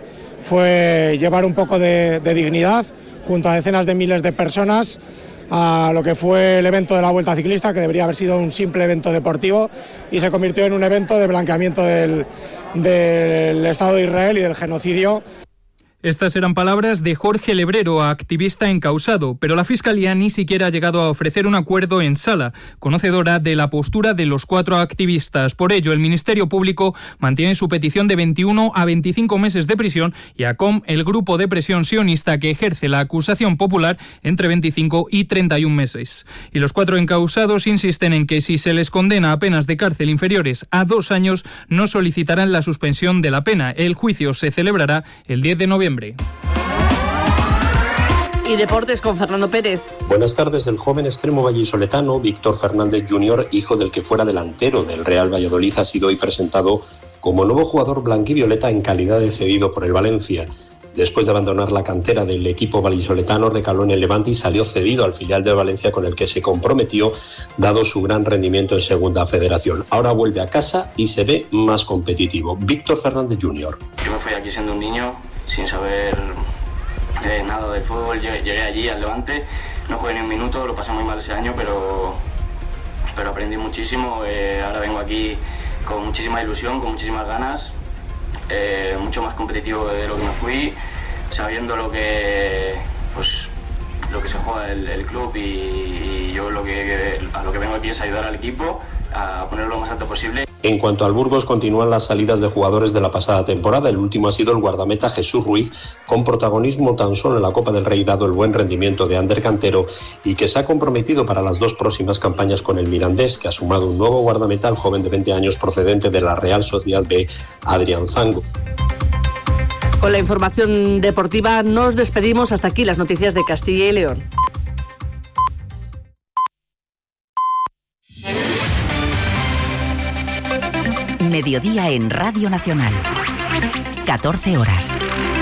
fue llevar un poco de dignidad junto a decenas de miles de personas a lo que fue el evento de la Vuelta Ciclista, que debería haber sido un simple evento deportivo y se convirtió en un evento de blanqueamiento del Estado de Israel y del genocidio. Estas eran palabras de Jorge Lebrero, activista encausado, pero la Fiscalía ni siquiera ha llegado a ofrecer un acuerdo en sala, conocedora de la postura de los 4 activistas. Por ello, el Ministerio Público mantiene su petición de 21 a 25 meses de prisión y ACOM, el grupo de presión sionista que ejerce la acusación popular, entre 25 y 31 meses. Y los 4 encausados insisten en que si se les condena a penas de cárcel inferiores a 2 años, no solicitarán la suspensión de la pena. El juicio se celebrará el 10 de noviembre. Y deportes con Fernando Pérez. Buenas tardes. El joven extremo vallisoletano Víctor Fernández Jr., hijo del que fuera delantero del Real Valladolid, ha sido hoy presentado como nuevo jugador blanquivioleta en calidad de cedido por el Valencia. Después de abandonar la cantera del equipo vallisoletano, recaló en el Levante y salió cedido al filial de Valencia, con el que se comprometió dado su gran rendimiento en Segunda Federación. Ahora vuelve a casa y se ve más competitivo. Víctor Fernández Jr. Yo me fui aquí siendo un niño, sin saber nada del fútbol. Llegué allí al Levante, no jugué ni un minuto, lo pasé muy mal ese año, pero aprendí muchísimo. Ahora vengo aquí con muchísima ilusión, con muchísimas ganas, mucho más competitivo de lo que me fui, sabiendo lo que se juega el club y yo a lo que vengo aquí es ayudar al equipo a ponerlo lo más alto posible. En cuanto al Burgos, continúan las salidas de jugadores de la pasada temporada. El último ha sido el guardameta Jesús Ruiz, con protagonismo tan solo en la Copa del Rey dado el buen rendimiento de Ander Cantero, y que se ha comprometido para las 2 próximas campañas con el Mirandés, que ha sumado un nuevo guardameta, el joven de 20 años procedente de la Real Sociedad B, Adrián Zango. Con la información deportiva nos despedimos. Hasta aquí las noticias de Castilla y León. Mediodía en Radio Nacional. 14 horas.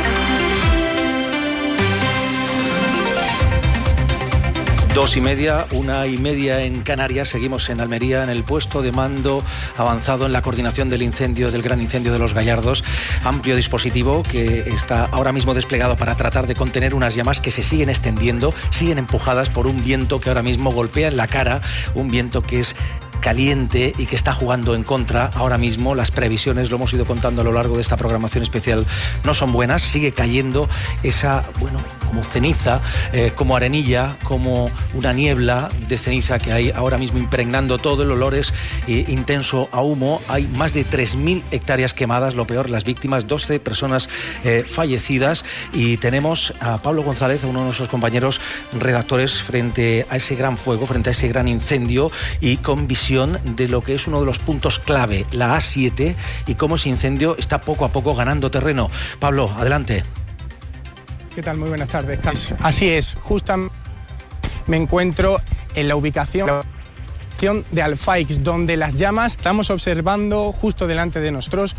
Dos y media, 1:30 en Canarias. Seguimos en Almería, en el puesto de mando avanzado en la coordinación del incendio, del gran incendio de Los Gallardos. Amplio dispositivo que está ahora mismo desplegado para tratar de contener unas llamas que se siguen extendiendo, siguen empujadas por un viento que ahora mismo golpea en la cara, un viento que es caliente y que está jugando en contra ahora mismo. Las previsiones, lo hemos ido contando a lo largo de esta programación especial, no son buenas. Sigue cayendo esa, como ceniza, como arenilla, como una niebla de ceniza que hay ahora mismo impregnando todo. El olor es intenso a humo. Hay más de 3.000 hectáreas quemadas. Lo peor, las víctimas, 12 personas fallecidas. Y tenemos a Pablo González, uno de nuestros compañeros redactores, frente a ese gran fuego, frente a ese gran incendio, y con visión de lo que es uno de los puntos clave, la A7, y cómo ese incendio está poco a poco ganando terreno. Pablo, adelante. ¿Qué tal? Muy buenas tardes. Así es, justamente me encuentro en la ubicación de Alfaix, donde las llamas estamos observando justo delante de nosotros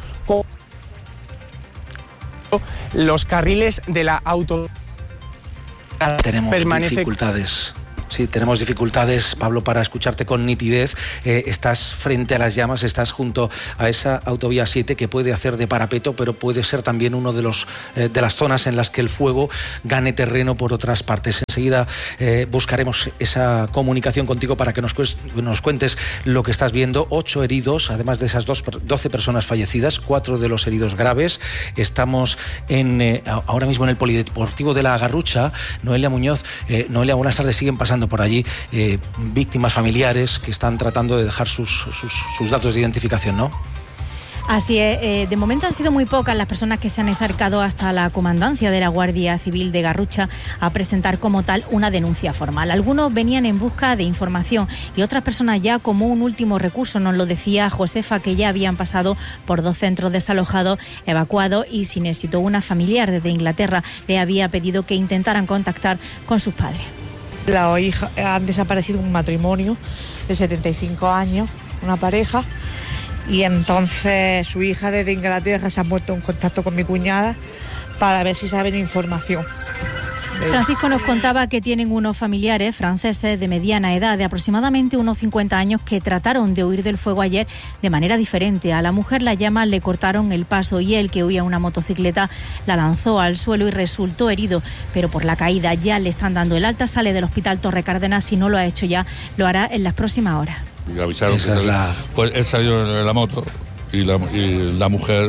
los carriles de la autovía. Tenemos dificultades. Sí, tenemos dificultades, Pablo, para escucharte con nitidez. Estás frente a las llamas, estás junto a esa autovía 7 que puede hacer de parapeto, pero puede ser también uno de las zonas en las que el fuego gane terreno por otras partes. Enseguida buscaremos esa comunicación contigo para que nos cuentes lo que estás viendo. 8 heridos, además de esas 12 personas fallecidas, 4 de los heridos graves. Estamos ahora mismo en el Polideportivo de La Garrucha. Noelia Muñoz, Noelia, buenas tardes. Siguen pasando por allí víctimas familiares que están tratando de dejar sus datos de identificación, ¿no? Así es, de momento han sido muy pocas las personas que se han acercado hasta la comandancia de la Guardia Civil de Garrucha a presentar como tal una denuncia formal. Algunos venían en busca de información y otras personas ya como un último recurso. Nos lo decía Josefa, que ya habían pasado por 2 centros desalojados, evacuados y sin éxito. Una familiar desde Inglaterra le había pedido que intentaran contactar con sus padres. La hija, han desaparecido un matrimonio de 75 años, una pareja, y entonces su hija desde Inglaterra se ha puesto en contacto con mi cuñada para ver si saben información. Francisco nos contaba que tienen unos familiares franceses de mediana edad, de aproximadamente unos 50 años, que trataron de huir del fuego ayer de manera diferente. A la mujer las llamas le cortaron el paso y él, que huía en una motocicleta, la lanzó al suelo y resultó herido, pero por la caída ya le están dando el alta. Sale del hospital Torre Cárdenas. Si no lo ha hecho ya, lo hará en las próximas horas. Y avisaron pues él salió en la moto y la mujer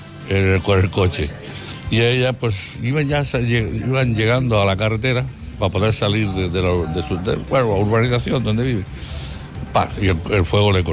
con el coche. Y ella, pues, iban llegando a la carretera para poder salir de su urbanización donde vive. Y el fuego le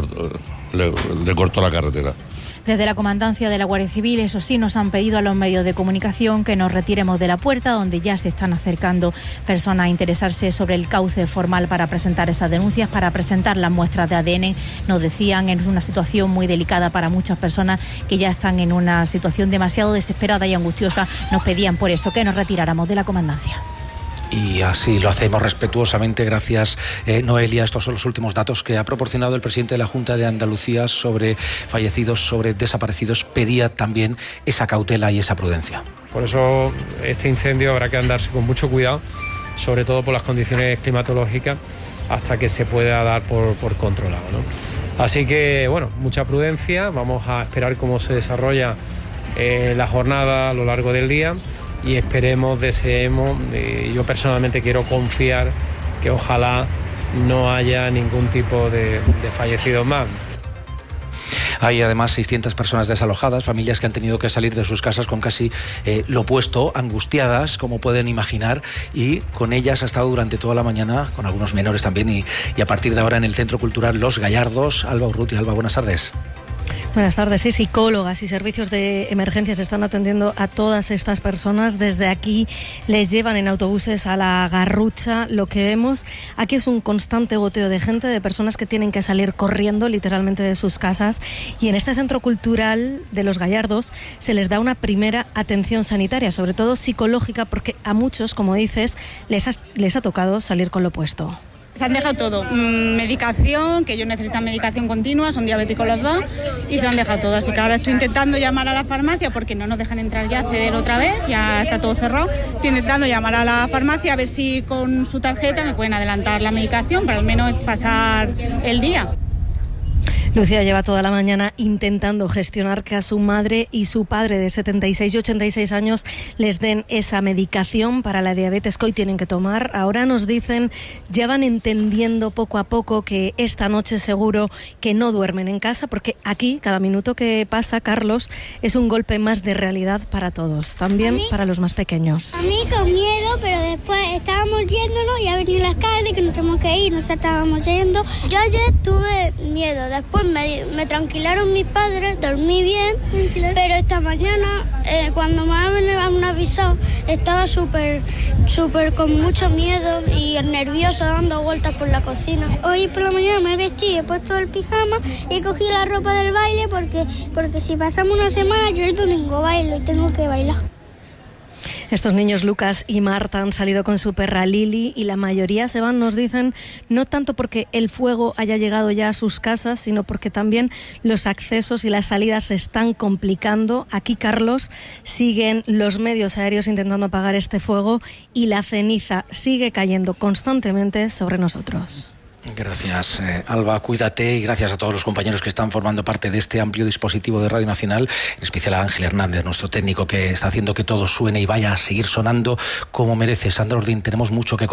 cortó la carretera. Desde la comandancia de la Guardia Civil, eso sí, nos han pedido a los medios de comunicación que nos retiremos de la puerta, donde ya se están acercando personas a interesarse sobre el cauce formal para presentar esas denuncias, para presentar las muestras de ADN. Nos decían, es una situación muy delicada para muchas personas que ya están en una situación demasiado desesperada y angustiosa. Nos pedían por eso que nos retiráramos de la comandancia. Y así lo hacemos respetuosamente. Gracias, Noelia. Estos son los últimos datos que ha proporcionado el presidente de la Junta de Andalucía sobre fallecidos, sobre desaparecidos. Pedía también esa cautela y esa prudencia. Por eso este incendio habrá que andarse con mucho cuidado, sobre todo por las condiciones climatológicas, hasta que se pueda dar por controlado, ¿no? Así que, bueno, mucha prudencia. Vamos a esperar cómo se desarrolla la jornada a lo largo del día. Y esperemos, deseemos, yo personalmente quiero confiar que ojalá no haya ningún tipo de fallecidos más. Hay además 600 personas desalojadas, familias que han tenido que salir de sus casas con casi lo opuesto, angustiadas, como pueden imaginar, y con ellas ha estado durante toda la mañana, con algunos menores también, y a partir de ahora en el Centro Cultural Los Gallardos. Alba Urrutia. Alba, buenas tardes. Buenas tardes. Sí, psicólogas y servicios de emergencias están atendiendo a todas estas personas. Desde aquí les llevan en autobuses a la Garrucha. Lo que vemos aquí es un constante goteo de gente, de personas que tienen que salir corriendo literalmente de sus casas. Y en este centro cultural de Los Gallardos se les da una primera atención sanitaria, sobre todo psicológica, porque a muchos, como dices, les ha tocado salir con lo opuesto. Se han dejado todo, medicación, que ellos necesitan medicación continua, son diabéticos los dos, y se han dejado todo. Así que ahora estoy intentando llamar a la farmacia porque no nos dejan entrar ya, acceder otra vez, ya está todo cerrado. Estoy intentando llamar a la farmacia a ver si con su tarjeta me pueden adelantar la medicación para al menos pasar el día. Lucía lleva toda la mañana intentando gestionar que a su madre y su padre de 76 y 86 años les den esa medicación para la diabetes que hoy tienen que tomar. Ahora nos dicen, ya van entendiendo poco a poco que esta noche seguro que no duermen en casa, porque aquí cada minuto que pasa, Carlos, es un golpe más de realidad para todos, también para los más pequeños. A mí con miedo, pero después estábamos yéndonos y ha venido las tardes que nos tenemos que ir, nos estábamos yendo. Yo ayer tuve miedo, después me tranquilaron mis padres, dormí bien, pero esta mañana cuando me han avisado estaba súper con mucho miedo y nervioso dando vueltas por la cocina. Hoy por la mañana me vestí, he puesto el pijama y cogí la ropa del baile porque si pasamos una semana yo el domingo bailo y tengo que bailar. Estos niños, Lucas y Marta, han salido con su perra Lili y la mayoría se van, nos dicen, no tanto porque el fuego haya llegado ya a sus casas, sino porque también los accesos y las salidas se están complicando. Aquí, Carlos, siguen los medios aéreos intentando apagar este fuego y la ceniza sigue cayendo constantemente sobre nosotros. Gracias, Alba, cuídate, y gracias a todos los compañeros que están formando parte de este amplio dispositivo de Radio Nacional, en especial a Ángel Hernández, nuestro técnico, que está haciendo que todo suene y vaya a seguir sonando como merece. Sandra Ordín, tenemos mucho que contar.